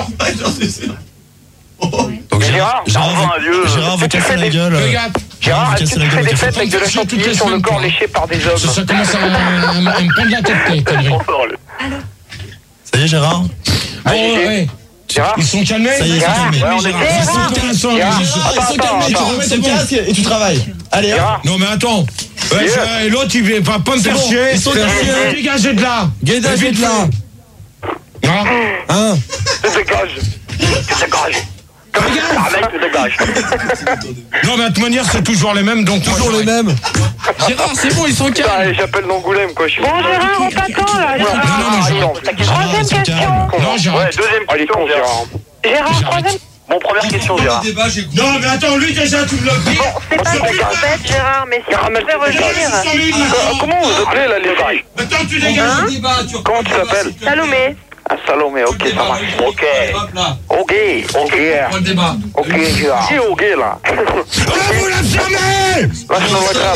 Donc Gérard veut casser la gueule. Gérard, est-ce que tu fais des fêtes avec de la chantilly sur le corps léché par des hommes? Ça commence à me prendre la tête, tes conneries. Ça y est, Gérard. Bon, ouais. Gérard, ils sont calmés? Ça y est, ils sont calmés. Ils sont calmés. Tu remets ton casque et tu travailles. Allez, non, mais attends. Et l'autre, il va pas me faire chier. Ils sont calmés. Dégagez de là. Dégagez de là. Hein? Dégage. Dégage. Non, mais de toute manière, c'est toujours les mêmes, donc toujours les mêmes. Gérard, c'est bon, ils sont calmes. Allez, j'appelle d'Angoulême, quoi. Bon, Gérard, on t'attend, là. Troisième question. Non, j'arrête. Ouais, deuxième question, Gérard. Gérard, troisième. Bon, première question, Gérard. Non, mais attends, lui, déjà, tu me l'as dit. C'est pas une fête, Gérard, mais si tu peux revenir. Comment vous appelez, là, les filles? Attends, tu dégages le débat. Comment tu t'appelles? Salomé. Ah, Salomé, ok, ça marche. Ok, Prends le débat. Gérard. Qui est ok, là? Vous la fermez! Lâche-moi la grappe.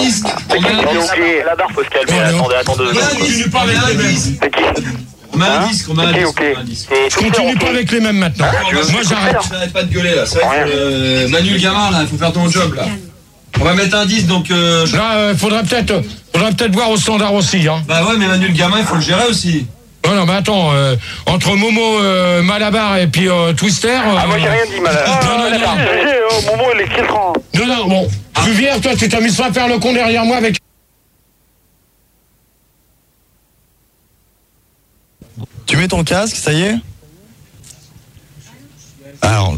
La barre, faut se calmer. Attends 2 secondes. Continue pas avec les mêmes. C'est qui? On met un disque. Je continue pas avec les mêmes maintenant. Moi, j'arrête. Arrête pas de gueuler là. C'est vrai que Manu le gamin là, il faut faire ton job là. On va mettre un disque donc. Là, faudrait peut-être voir au standard aussi, hein. Bah ouais, mais Manu le gamin, il faut le gérer aussi. Non, mais attends, entre Momo, Malabar et puis Twister... moi j'ai rien dit, Malabar. Momo, il est filtrant. Non, bon. Tu viens, toi, tu t'amuses pas à faire le con derrière moi avec... Tu mets ton casque, ça y est? Alors...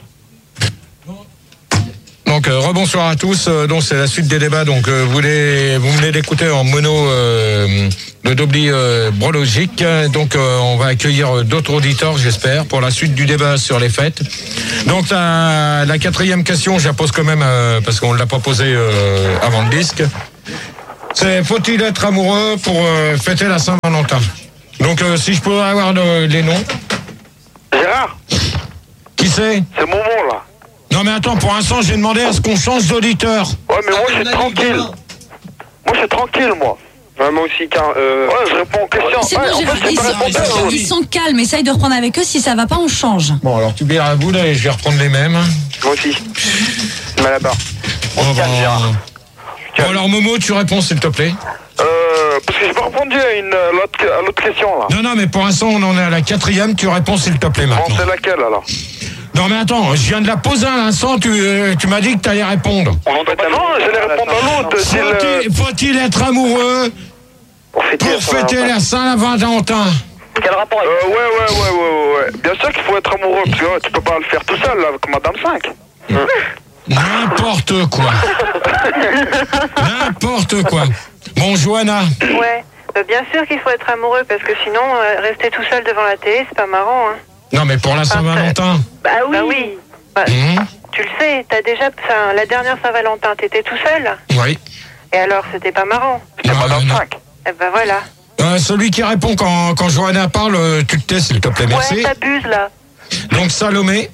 Donc rebonsoir à tous. Donc c'est la suite des débats. Donc vous venez d'écouter en mono le Dobli Brologique. Donc on va accueillir d'autres auditeurs, j'espère, pour la suite du débat sur les fêtes. Donc la quatrième question, je la pose quand même parce qu'on l'a pas posée avant le disque. C'est faut-il être amoureux pour fêter la Saint-Valentin? Donc si je peux avoir les noms. Gérard. Qui c'est? C'est Momo là. Non mais attends, pour l'instant j'ai demandé à ce qu'on change d'auditeur. Ouais mais moi je suis tranquille. Moi je suis tranquille moi. Ouais, moi aussi car ouais je réponds aux questions. C'est bon, Gérard, ils sont calmes, essaye de reprendre avec eux, si ça va pas on change. Bon alors tu bières à bout là et je vais reprendre les mêmes. Moi aussi. Malabar. On va Gérard. Bon alors Momo tu réponds s'il te plaît. Parce que j'ai pas répondu à l'autre question là. Non mais pour l'instant on en est à la quatrième, tu réponds s'il te plaît maintenant. Bon c'est laquelle alors? Non mais attends, je viens de la poser à l'instant, tu m'as dit que t'allais répondre. Non, j'allais répondre à l'autre. Faut-il être amoureux pour fêter la Saint-Valentin? Quel rapport avec ouais. Bien sûr qu'il faut être amoureux, parce que tu peux pas le faire tout seul là, avec Madame 5. N'importe quoi. N'importe quoi. Bon, Johanna. Ouais, bien sûr qu'il faut être amoureux, parce que sinon, rester tout seul devant la télé, c'est pas marrant, hein. Non, mais pour la Saint-Valentin. Bah oui. Tu le sais, t'as déjà... la dernière Saint-Valentin, t'étais tout seul? Oui. Et alors, c'était pas marrant? C'était Madame 5. Eh ben voilà. Celui qui répond quand Johanna parle, tu te tais, s'il te plaît, merci. Ouais, t'abuses, là. Donc, Salomé.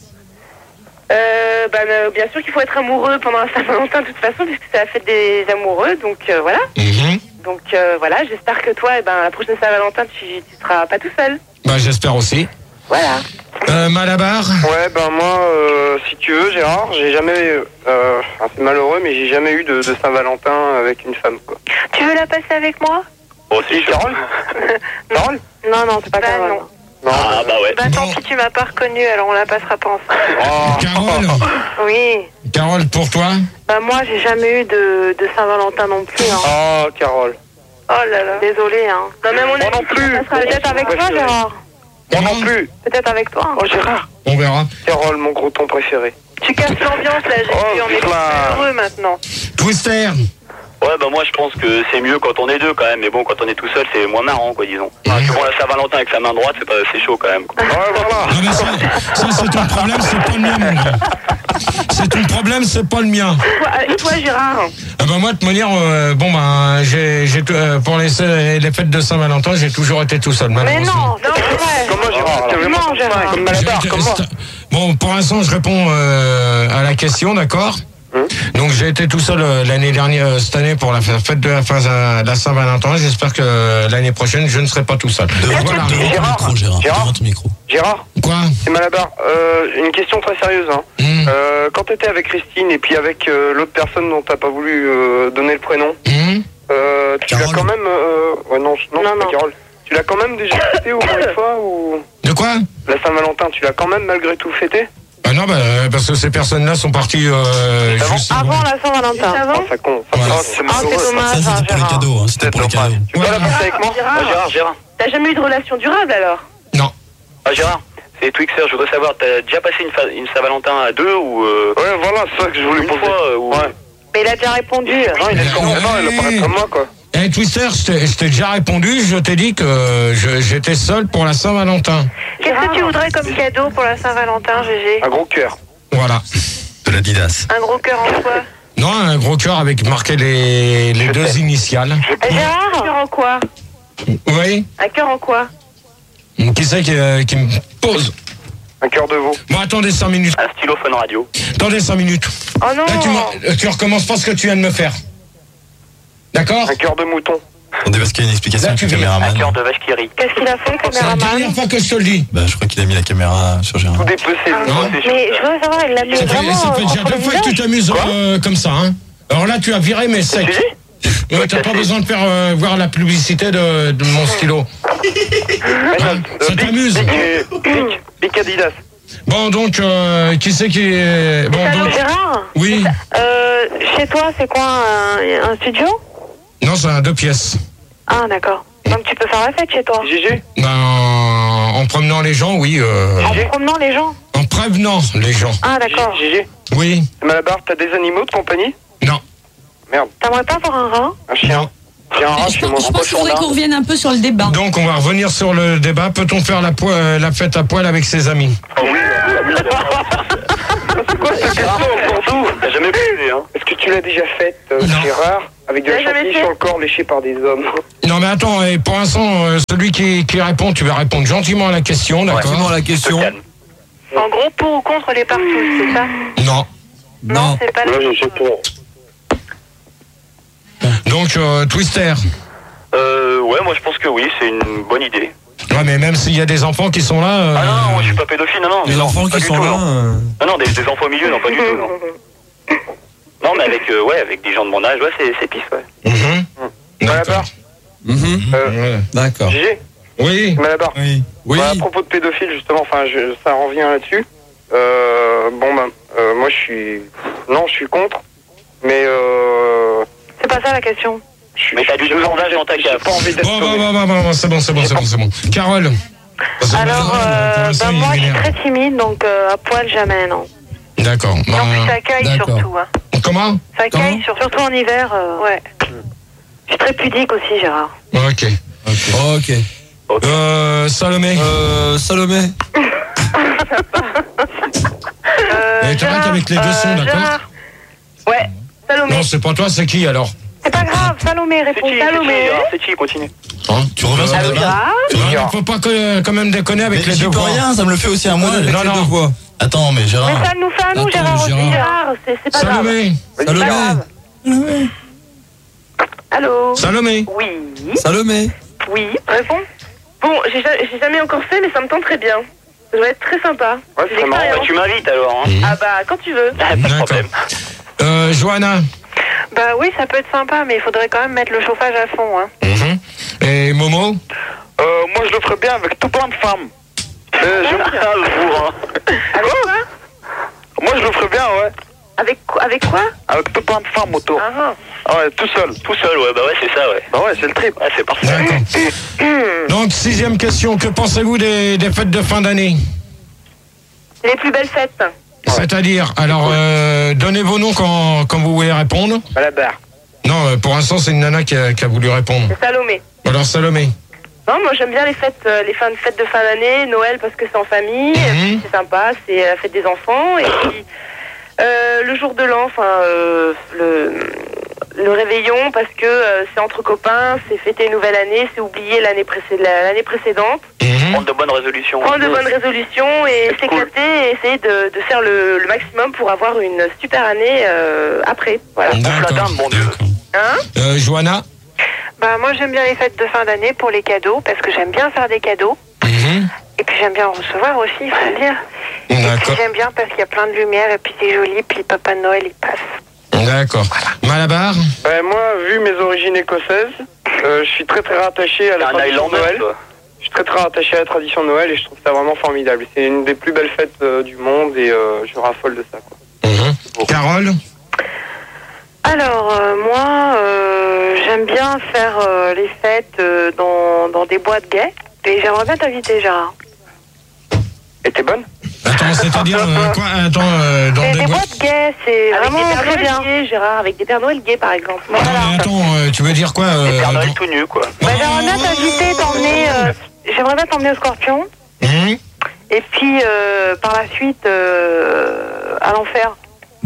Bien sûr qu'il faut être amoureux pendant la Saint-Valentin, de toute façon, puisque c'est la fête des amoureux, donc voilà. Donc voilà, j'espère que toi, la prochaine Saint-Valentin, tu seras pas tout seul. Bah, j'espère aussi. Voilà. Malabar. Ouais, moi, si tu veux, Gérard, j'ai jamais, c'est malheureux, mais j'ai jamais eu de Saint-Valentin avec une femme, quoi. Tu veux la passer avec moi? Oh, si, Carole. Carole? Non, c'est pas Carole. Non. Ah, bah ouais. Tant pis, tu m'as pas reconnu, alors on la passera pas ensemble. Carole. Oui. Carole, pour toi? Moi, j'ai jamais eu de Saint-Valentin non plus, hein. Oh, Carole. Oh là là. Désolée, hein. Non, mais moi non plus. Peut-être avec toi, Gérard. Moi non plus. Peut-être avec toi. Oh, Gérard. On verra. Carole, mon gros ton préféré. Tu casses l'ambiance, là, j'ai on est plus heureux maintenant. Twister. Ouais, moi je pense que c'est mieux quand on est deux quand même, mais bon, quand on est tout seul, c'est moins marrant, quoi, disons. Parce que bon, la Saint-Valentin avec sa main droite, c'est chaud quand même, quoi. Ouais, voilà. Non, mais ça c'est ton problème, c'est pas le mien, mon gars. C'est ton problème, c'est pas le mien. Et toi, Gérard? Moi, de manière, j'ai pour les fêtes de Saint-Valentin, j'ai toujours été tout seul. Mais non, c'est vrai. Comment Gérard? Comme Malabar, comme moi. Bon, pour l'instant, je réponds à la question, d'accord? Donc j'ai été tout seul l'année dernière, cette année pour la fête de la Saint-Valentin. J'espère que l'année prochaine je ne serai pas tout seul. Devant ton micro, Gérard. Devant ton micro. Gérard. Quoi? C'est Malabar. Une question très sérieuse. Quand tu étais avec Christine et puis avec l'autre personne dont t'as pas voulu donner le prénom, tu l'as quand même. Non, c'est pas Carole. Tu l'as quand même déjà fêté au moins une fois ou? De quoi? La Saint-Valentin, tu l'as quand même malgré tout fêté? Non, parce que ces personnes-là sont parties juste avant la Saint-Valentin. Ça compte. C'est dommage. Ça, c'était pour les cadeaux. C'était pour les cadeaux. Tu peux la passer avec moi? Gérard. T'as jamais eu de relation durable alors? Non. Gérard, c'est Twixer, je voudrais savoir, t'as déjà passé une Saint-Valentin à deux ou Ouais, voilà, c'est ça que je voulais une poser. fois ou... Ouais. Mais il a déjà répondu. Non, il a pas comme moi, quoi. Twister, je t'ai déjà répondu, je t'ai dit que j'étais seul pour la Saint-Valentin. Qu'est-ce que tu voudrais comme cadeau pour la Saint-Valentin, Gégé? Un gros cœur. Voilà. De l'Adidas. Un gros cœur en quoi? Non, un gros cœur avec marqué les deux initiales. Gérard? Un cœur en quoi? Oui. Un cœur en quoi? Qui c'est qui me pose? Un cœur de veau. Bon, attendez 5 minutes. Un stylo Fun Radio. Attendez 5 minutes. Oh non. Là, tu recommences pas ce que tu viens de me faire. D'accord? Un cœur de mouton. Attendez, parce qu'il y a une explication Là, avec le caméraman. Un cœur de vache qui rit. Qu'est-ce qu'il a fait, le C'est la caméraman? dernière fois que je te le dis. Je crois qu'il a mis la caméra sur Gérard. Tout dépecé. Mais je veux savoir, il l'a mis Ça vraiment fait déjà 2 fois que tu t'amuses comme ça, hein. Alors là, tu as viré mes secs. Ouais, t'as pas besoin de faire voir la publicité de mon stylo. Ça t'amuse? Big Adidas. Bon, donc, qui c'est qui est... Bon, Allô, donc... Gérard? Oui. Chez toi, c'est quoi, un studio? Non, c'est un 2 pièces. Ah, d'accord. Donc tu peux faire la fête chez toi? GG? Ben, en promenant les gens, oui. En promenant les gens? En prévenant les gens. Ah, d'accord. GG? Oui. Malabar, t'as des animaux de compagnie? Non. Merde. T'aimerais pas avoir un rat? Un chien? J'ai un rat Je chez moi. pense qu'il faudrait qu'on revienne un peu sur le débat. Donc, on va revenir sur le débat. Peut-on faire la fête à poil avec ses amis? C'est quoi cette question pour nous? T'as jamais posé, hein? Est-ce que tu l'as déjà faite, Gérard? Avec de la chantilly sur le corps léché par des hommes? Non, mais attends, et pour l'instant, celui qui répond, tu vas répondre gentiment à la question, d'accord? Gentiment à la question. En gros, pour ou contre les partous, c'est ça? Non. Non, c'est pas Moi, je sais pour. Donc, Twister. Ouais, moi je pense que oui, c'est une bonne idée. Ouais, mais même s'il y a des enfants qui sont là... Ah non, moi je suis pas pédophile, non. Les enfants qui sont là... Non, des enfants au milieu, non, pas du tout, non. Non, mais avec des gens de mon âge, ouais, c'est pif, ouais. Malabar? D'accord. GG? Oui. Malabar? Oui. Bah, à propos de pédophile, justement, enfin, ça revient là-dessus. Moi, je suis contre. Mais C'est pas ça la question. Mais t'as du 12 ans d'âge dans ta cave. Pas envie d'être. Bon, c'est bon. Carole. Alors, moi, je suis très timide, donc à poil, jamais, non. D'accord. En plus, ça caille surtout. Hein. Comment? Ça caille, surtout en hiver, ouais. Je suis très pudique aussi, Gérard. Ok. Salomé. Salomé. T'arrêtes avec les deux sons, d'accord? Ouais, Salomé. Non, c'est pas toi, c'est qui alors? C'est pas grave, Salomé, réponds. Salomé. C'est qui, continue. Hein, tu reviens sur le débat? Faut pas quand même déconner avec Mais les deux voix. rien, ça me le fait aussi à moi. avec les deux voix. Attends, mais Gérard. Mais ça nous fait à nous, Gérard aussi, Gérard. C'est pas grave. Salomé. Allô? Salomé. Oui. Salomé. Oui, réponds. Bon, j'ai jamais encore fait, mais ça me tente très bien. Ça doit être très sympa. Ouais, c'est marrant. Bah, tu m'invites alors, hein. Ah bah, quand tu veux. Pas de problème. Johanna. Bah oui, ça peut être sympa, mais il faudrait quand même mettre le chauffage à fond, hein. Et Momo? Moi, je le ferais bien avec tout plein de femmes. J'aime bien le four, hein. Avec quoi? Moi, je le ferais bien, ouais. Avec quoi? Avec tout plein de femmes autour. Ah ouais, tout seul, ouais, bah ouais, c'est ça, ouais. Bah ouais, c'est le trip. Ouais, c'est parfait. D'accord. Donc, 6e question, que pensez-vous des fêtes de fin d'année? Les plus belles fêtes. C'est-à-dire, alors, donnez vos noms quand vous voulez répondre. Malabar. Non, pour l'instant, c'est une nana qui a voulu répondre. C'est Salomé. Alors, Salomé. Non, moi j'aime bien les fêtes de fin d'année, Noël parce que c'est en famille, c'est sympa, c'est la fête des enfants, et puis le jour de l'an, le réveillon parce que c'est entre copains, c'est fêter une nouvelle année, c'est oublier l'année précédente. Prendre de bonnes résolutions. Et s'éclater et essayer de faire le maximum pour avoir une super année après. Voilà. La dame, bon Dieu. Hein? Johanna? Bah moi j'aime bien les fêtes de fin d'année pour les cadeaux parce que j'aime bien faire des cadeaux. Et puis j'aime bien en recevoir aussi, il faut le dire. Et puis j'aime bien parce qu'il y a plein de lumière et puis c'est joli, puis Papa Noël il passe. D'accord. Malabar? Moi, vu mes origines écossaises, je suis très rattaché à la tradition de Noël. Je suis très rattaché à la tradition de Noël et je trouve ça vraiment formidable. C'est une des plus belles fêtes du monde et je raffole de ça, quoi. Carole? Alors, moi, j'aime bien faire les fêtes dans des boîtes gays. Et j'aimerais bien t'inviter, Gérard. Et t'es bonne? Attends, c'est-à-dire quoi? Attends, dans des boîtes gays, c'est vraiment très bien. Gérard, avec des Pères Noël gays, par exemple. Non, mais attends, tu veux dire quoi? Des Pères Noël tout nus, quoi. J'aimerais bien t'inviter, j'aimerais bien t'emmener au Scorpion. Et puis, par la suite, à l'enfer.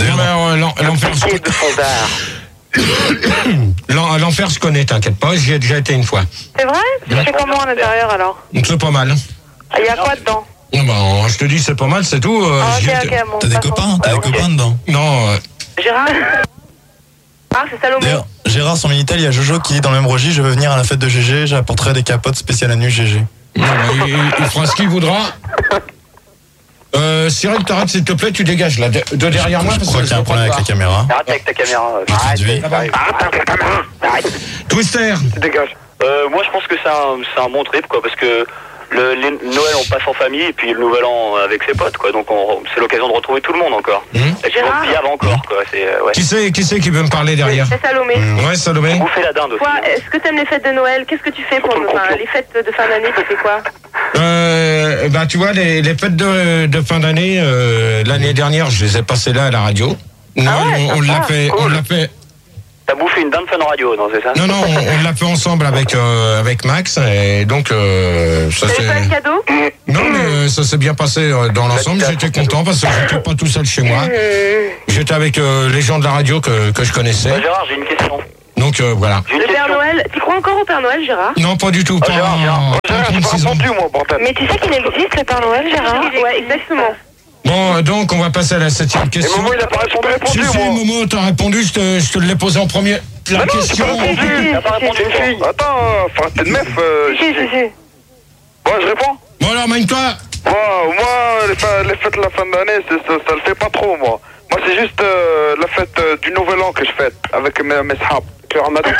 L'enfer, je connais, t'inquiète pas, j'y ai déjà été une fois. C'est vrai? Tu fais comment à l'intérieur alors? C'est pas mal. Il y a quoi dedans? Je te dis, c'est pas mal, c'est tout. T'as des copains? T'as des copains dedans? Non. Gérard? Ah, c'est Salomé. D'ailleurs, Gérard, son Minitel, il y a Jojo qui dit dans le même registre, je veux venir à la fête de GG, j'apporterai des capotes spéciales à nu GG. Il fera ce qu'il voudra. Cyril, t'arrêtes s'il te plaît, tu dégages là, de derrière moi. Je crois qu'il y a un problème avec la caméra. Arrête avec ta caméra. Arrête avec ta caméra. Arrête. Twister. Tu dégages. Moi, je pense que c'est un bon trip, quoi, parce que Noël on passe en famille et puis le Nouvel An avec ses potes, quoi. Donc c'est l'occasion de retrouver tout le monde encore. Et puis on se dit avant encore, quoi. Ouais. Qui c'est qui veut me parler derrière? C'est Salomé. Ouais, Salomé. Vous faites la dinde aussi. Toi, est-ce que t'aimes les fêtes de Noël? Qu'est-ce que tu fais pour les fêtes de fin d'année? Tu fais quoi? Bah tu vois, les fêtes de fin d'année, l'année dernière, je les ai passées là à la radio. Noël, on l'a fait. T'as bouffé une dinde Fun Radio, non, c'est ça? Non, on l'a fait ensemble avec Max, et donc ça c'est pas un cadeau? Non, mais ça s'est bien passé dans l'ensemble. J'étais content parce que j'étais pas tout seul chez moi. J'étais avec les gens de la radio que je connaissais. Gérard, j'ai une question. Donc voilà. Le Père Noël, tu crois encore au Père Noël, Gérard? Non, pas du tout. Gérard, j'ai pas entendu, moi, bordel. Mais tu sais qu'il existe le Père Noël, Gérard? Ouais, exactement. Bon, donc on va passer à la 7e question. Et Momo, il a pas répondu, Si, Momo, t'as répondu, je te l'ai posé en premier. La question. T'as pas répondu. Attends, enfin, t'es de meuf. Si. Bon, je réponds. Bon, alors, magne-toi. Moi, les fêtes de la fin d'année, ça le fait pas trop, moi. Moi, c'est juste la fête du Nouvel An que je fête avec mes sahab. Tu as ramadan.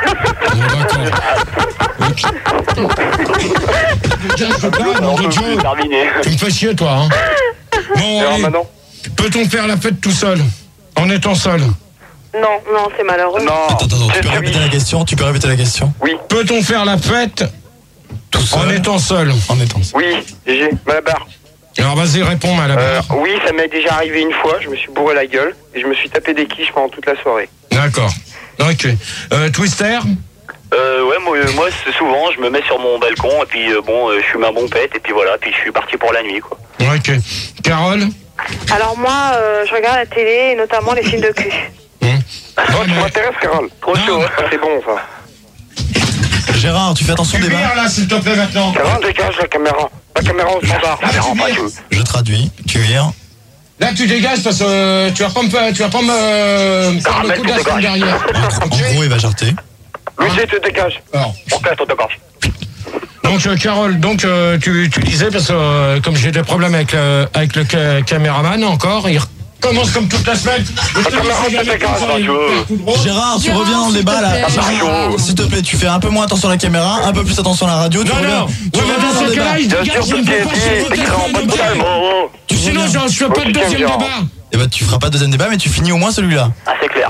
Tu me fais chier, toi, hein. Bon, allez. Peut-on faire la fête tout seul? En étant seul? Non, c'est malheureux. Non. Attends, tu peux répéter la question? Oui. Peut-on faire la fête tout seul? En étant seul? Oui, GG, Malabar. Alors vas-y, réponds, Malabar. Oui, ça m'est déjà arrivé une fois, je me suis bourré la gueule et je me suis tapé des quiches pendant toute la soirée. D'accord. Ok. Twister? Ouais, moi c'est souvent, je me mets sur mon balcon et puis je fume un bon pet et puis voilà, puis je suis parti pour la nuit, quoi. Ok. Carole? Alors moi, je regarde la télé et notamment les films de cul. Tu m'intéresses, Carole? Trop chaud, c'est bon, ça. Gérard, tu fais attention des barres là, s'il te plaît, maintenant. Carole, dégage la caméra. La caméra au standard. Je traduis, tu vires. Là, tu dégages parce que tu vas pas me faire le coup d'assaut derrière. En gros, il va jarter. Lucie, tu dégages. Alors. Ok, attends, d'accord. Donc, Carole, tu disais, parce que comme j'ai des problèmes avec le caméraman encore, il commence comme toute la semaine. Gérard, tu reviens dans le débat là. S'il te plaît, tu fais un peu moins attention à la caméra, un peu plus attention à la radio. Non, dans ce cas-là, il dégage. Sinon, je fais pas de deuxième débat. Eh ben, tu feras pas de deuxième débat, mais tu finis au moins celui-là. Ah, c'est clair.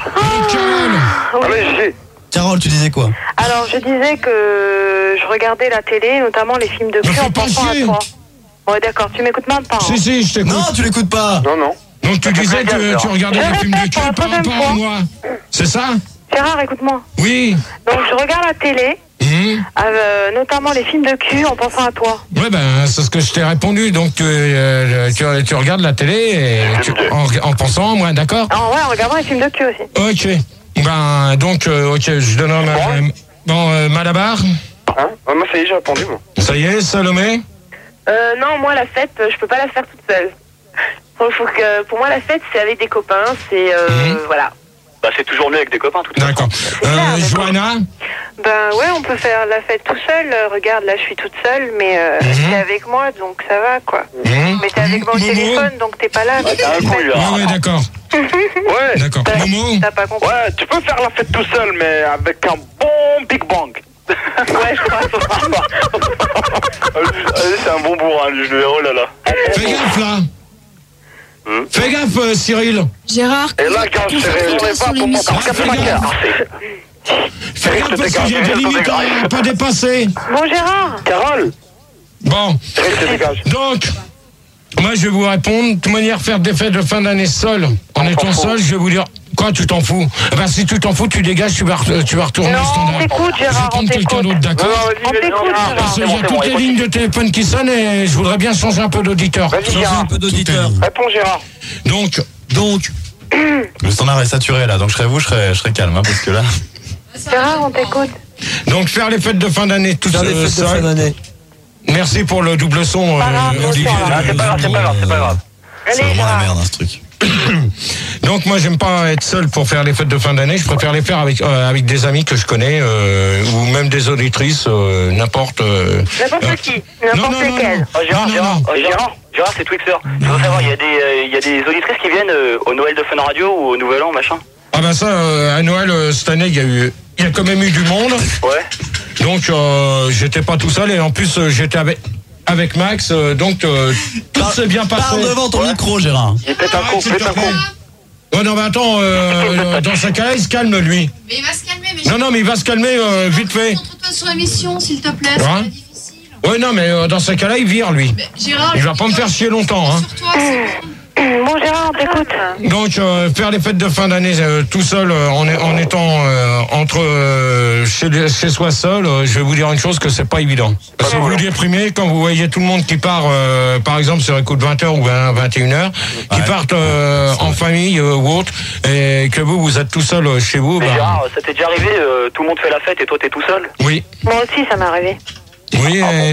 Carole, tu disais quoi? Alors, je disais que je regardais la télé, notamment les films de cul en pensant à toi. Ouais, d'accord, tu m'écoutes même pas. Si, je t'écoute. Non, tu l'écoutes pas. Non. Donc tu disais que tu regardais les films de cul par rapport à moi. C'est ça? Gérard, écoute-moi. Oui. Donc je regarde la télé, notamment les films de cul en pensant à toi. Ouais, c'est ce que je t'ai répondu. Donc tu regardes la télé en pensant à moi, d'accord? Ouais, en regardant les films de cul aussi. Ok. Je donne Malabar. Moi, ça y est, j'ai répondu, moi. Ça y est, Salomé? Non, moi, la fête, je peux pas la faire toute seule. Pour moi, la fête, c'est avec des copains, c'est... Voilà. Bah, c'est toujours mieux avec des copains, tout à fait. D'accord. Johanna? Ouais, on peut faire la fête tout seul. Regarde, là, je suis toute seule, mais t'es avec moi, donc ça va, quoi. Mais t'es avec mon téléphone, donc t'es pas là. Ouais, d'accord. Ouais. D'accord. Momo? T'as pas compris. Ouais, tu peux faire la fête tout seul, mais avec un bon Big Bang. Ouais, je crois. C'est un bon bourrin, lui, je le verrai, oh là là. Fais gaffe, là. Fais gaffe, Cyril. Gérard, et là, quand je ne pas pour mon fais gaffe parce que j'ai des limites à pas dépasser. Bon, Gérard. Carole. Bon. Donc, moi, je vais vous répondre. De toute manière, faire des fêtes de fin d'année seul, en étant seul, je vais vous dire... Quoi, tu t'en fous? Si tu t'en fous, tu dégages, tu vas retourner au standard. On t'écoute, Gérard, je vais prendre quelqu'un d'autre, d'accord? On t'écoute, parce qu'il y a toutes les lignes de téléphone qui sonnent et je voudrais bien changer un peu d'auditeur. Changer un peu d'auditeur. Réponds, Gérard. Donc. Le standard est saturé là, donc je serais calme, parce que là... Gérard, on t'écoute. Donc faire les fêtes de fin d'année tout seul. Merci pour le double son, Olivier. C'est pas grave. C'est vraiment la merde, ce truc. Donc moi j'aime pas être seul pour faire les fêtes de fin d'année, je préfère les faire avec des amis que je connais ou même des auditrices, n'importe qui, n'importe lesquelles. Gérard, c'est Twixer. Je veux savoir, il y a des auditrices qui viennent au Noël de Fun Radio ou au Nouvel An, machin. Ah ben ça, à Noël cette année il y a quand même eu du monde. Ouais. Donc j'étais pas tout seul et en plus j'étais avec Max, donc tout s'est bien passé. Parle devant ton micro, Gérard. Il pète un coup, Ouais, non, mais attends, dans ce cas-là, il se calme, lui. Mais il va se calmer, mais Non, mais il va se calmer vite fait. Concentre-toi sur l'émission, s'il te plaît, c'est pas difficile. Ouais, non, mais dans ce cas-là, il vire, lui. Gérard, il va pas me faire chier longtemps, hein. Sur toi, c'est Bon, Gérard, t'écoute. Donc, faire les fêtes de fin d'année tout seul, en étant chez soi seul, je vais vous dire une chose, que c'est pas évident. Parce que vous déprimez quand vous voyez tout le monde qui part, par exemple, sur un coup de 20h ou 21h, qui partent en famille ou autre, et que vous êtes tout seul chez vous. Mais Gérard, ça t'est déjà arrivé, tout le monde fait la fête et toi t'es tout seul? Oui. Moi aussi, ça m'est arrivé. Oui,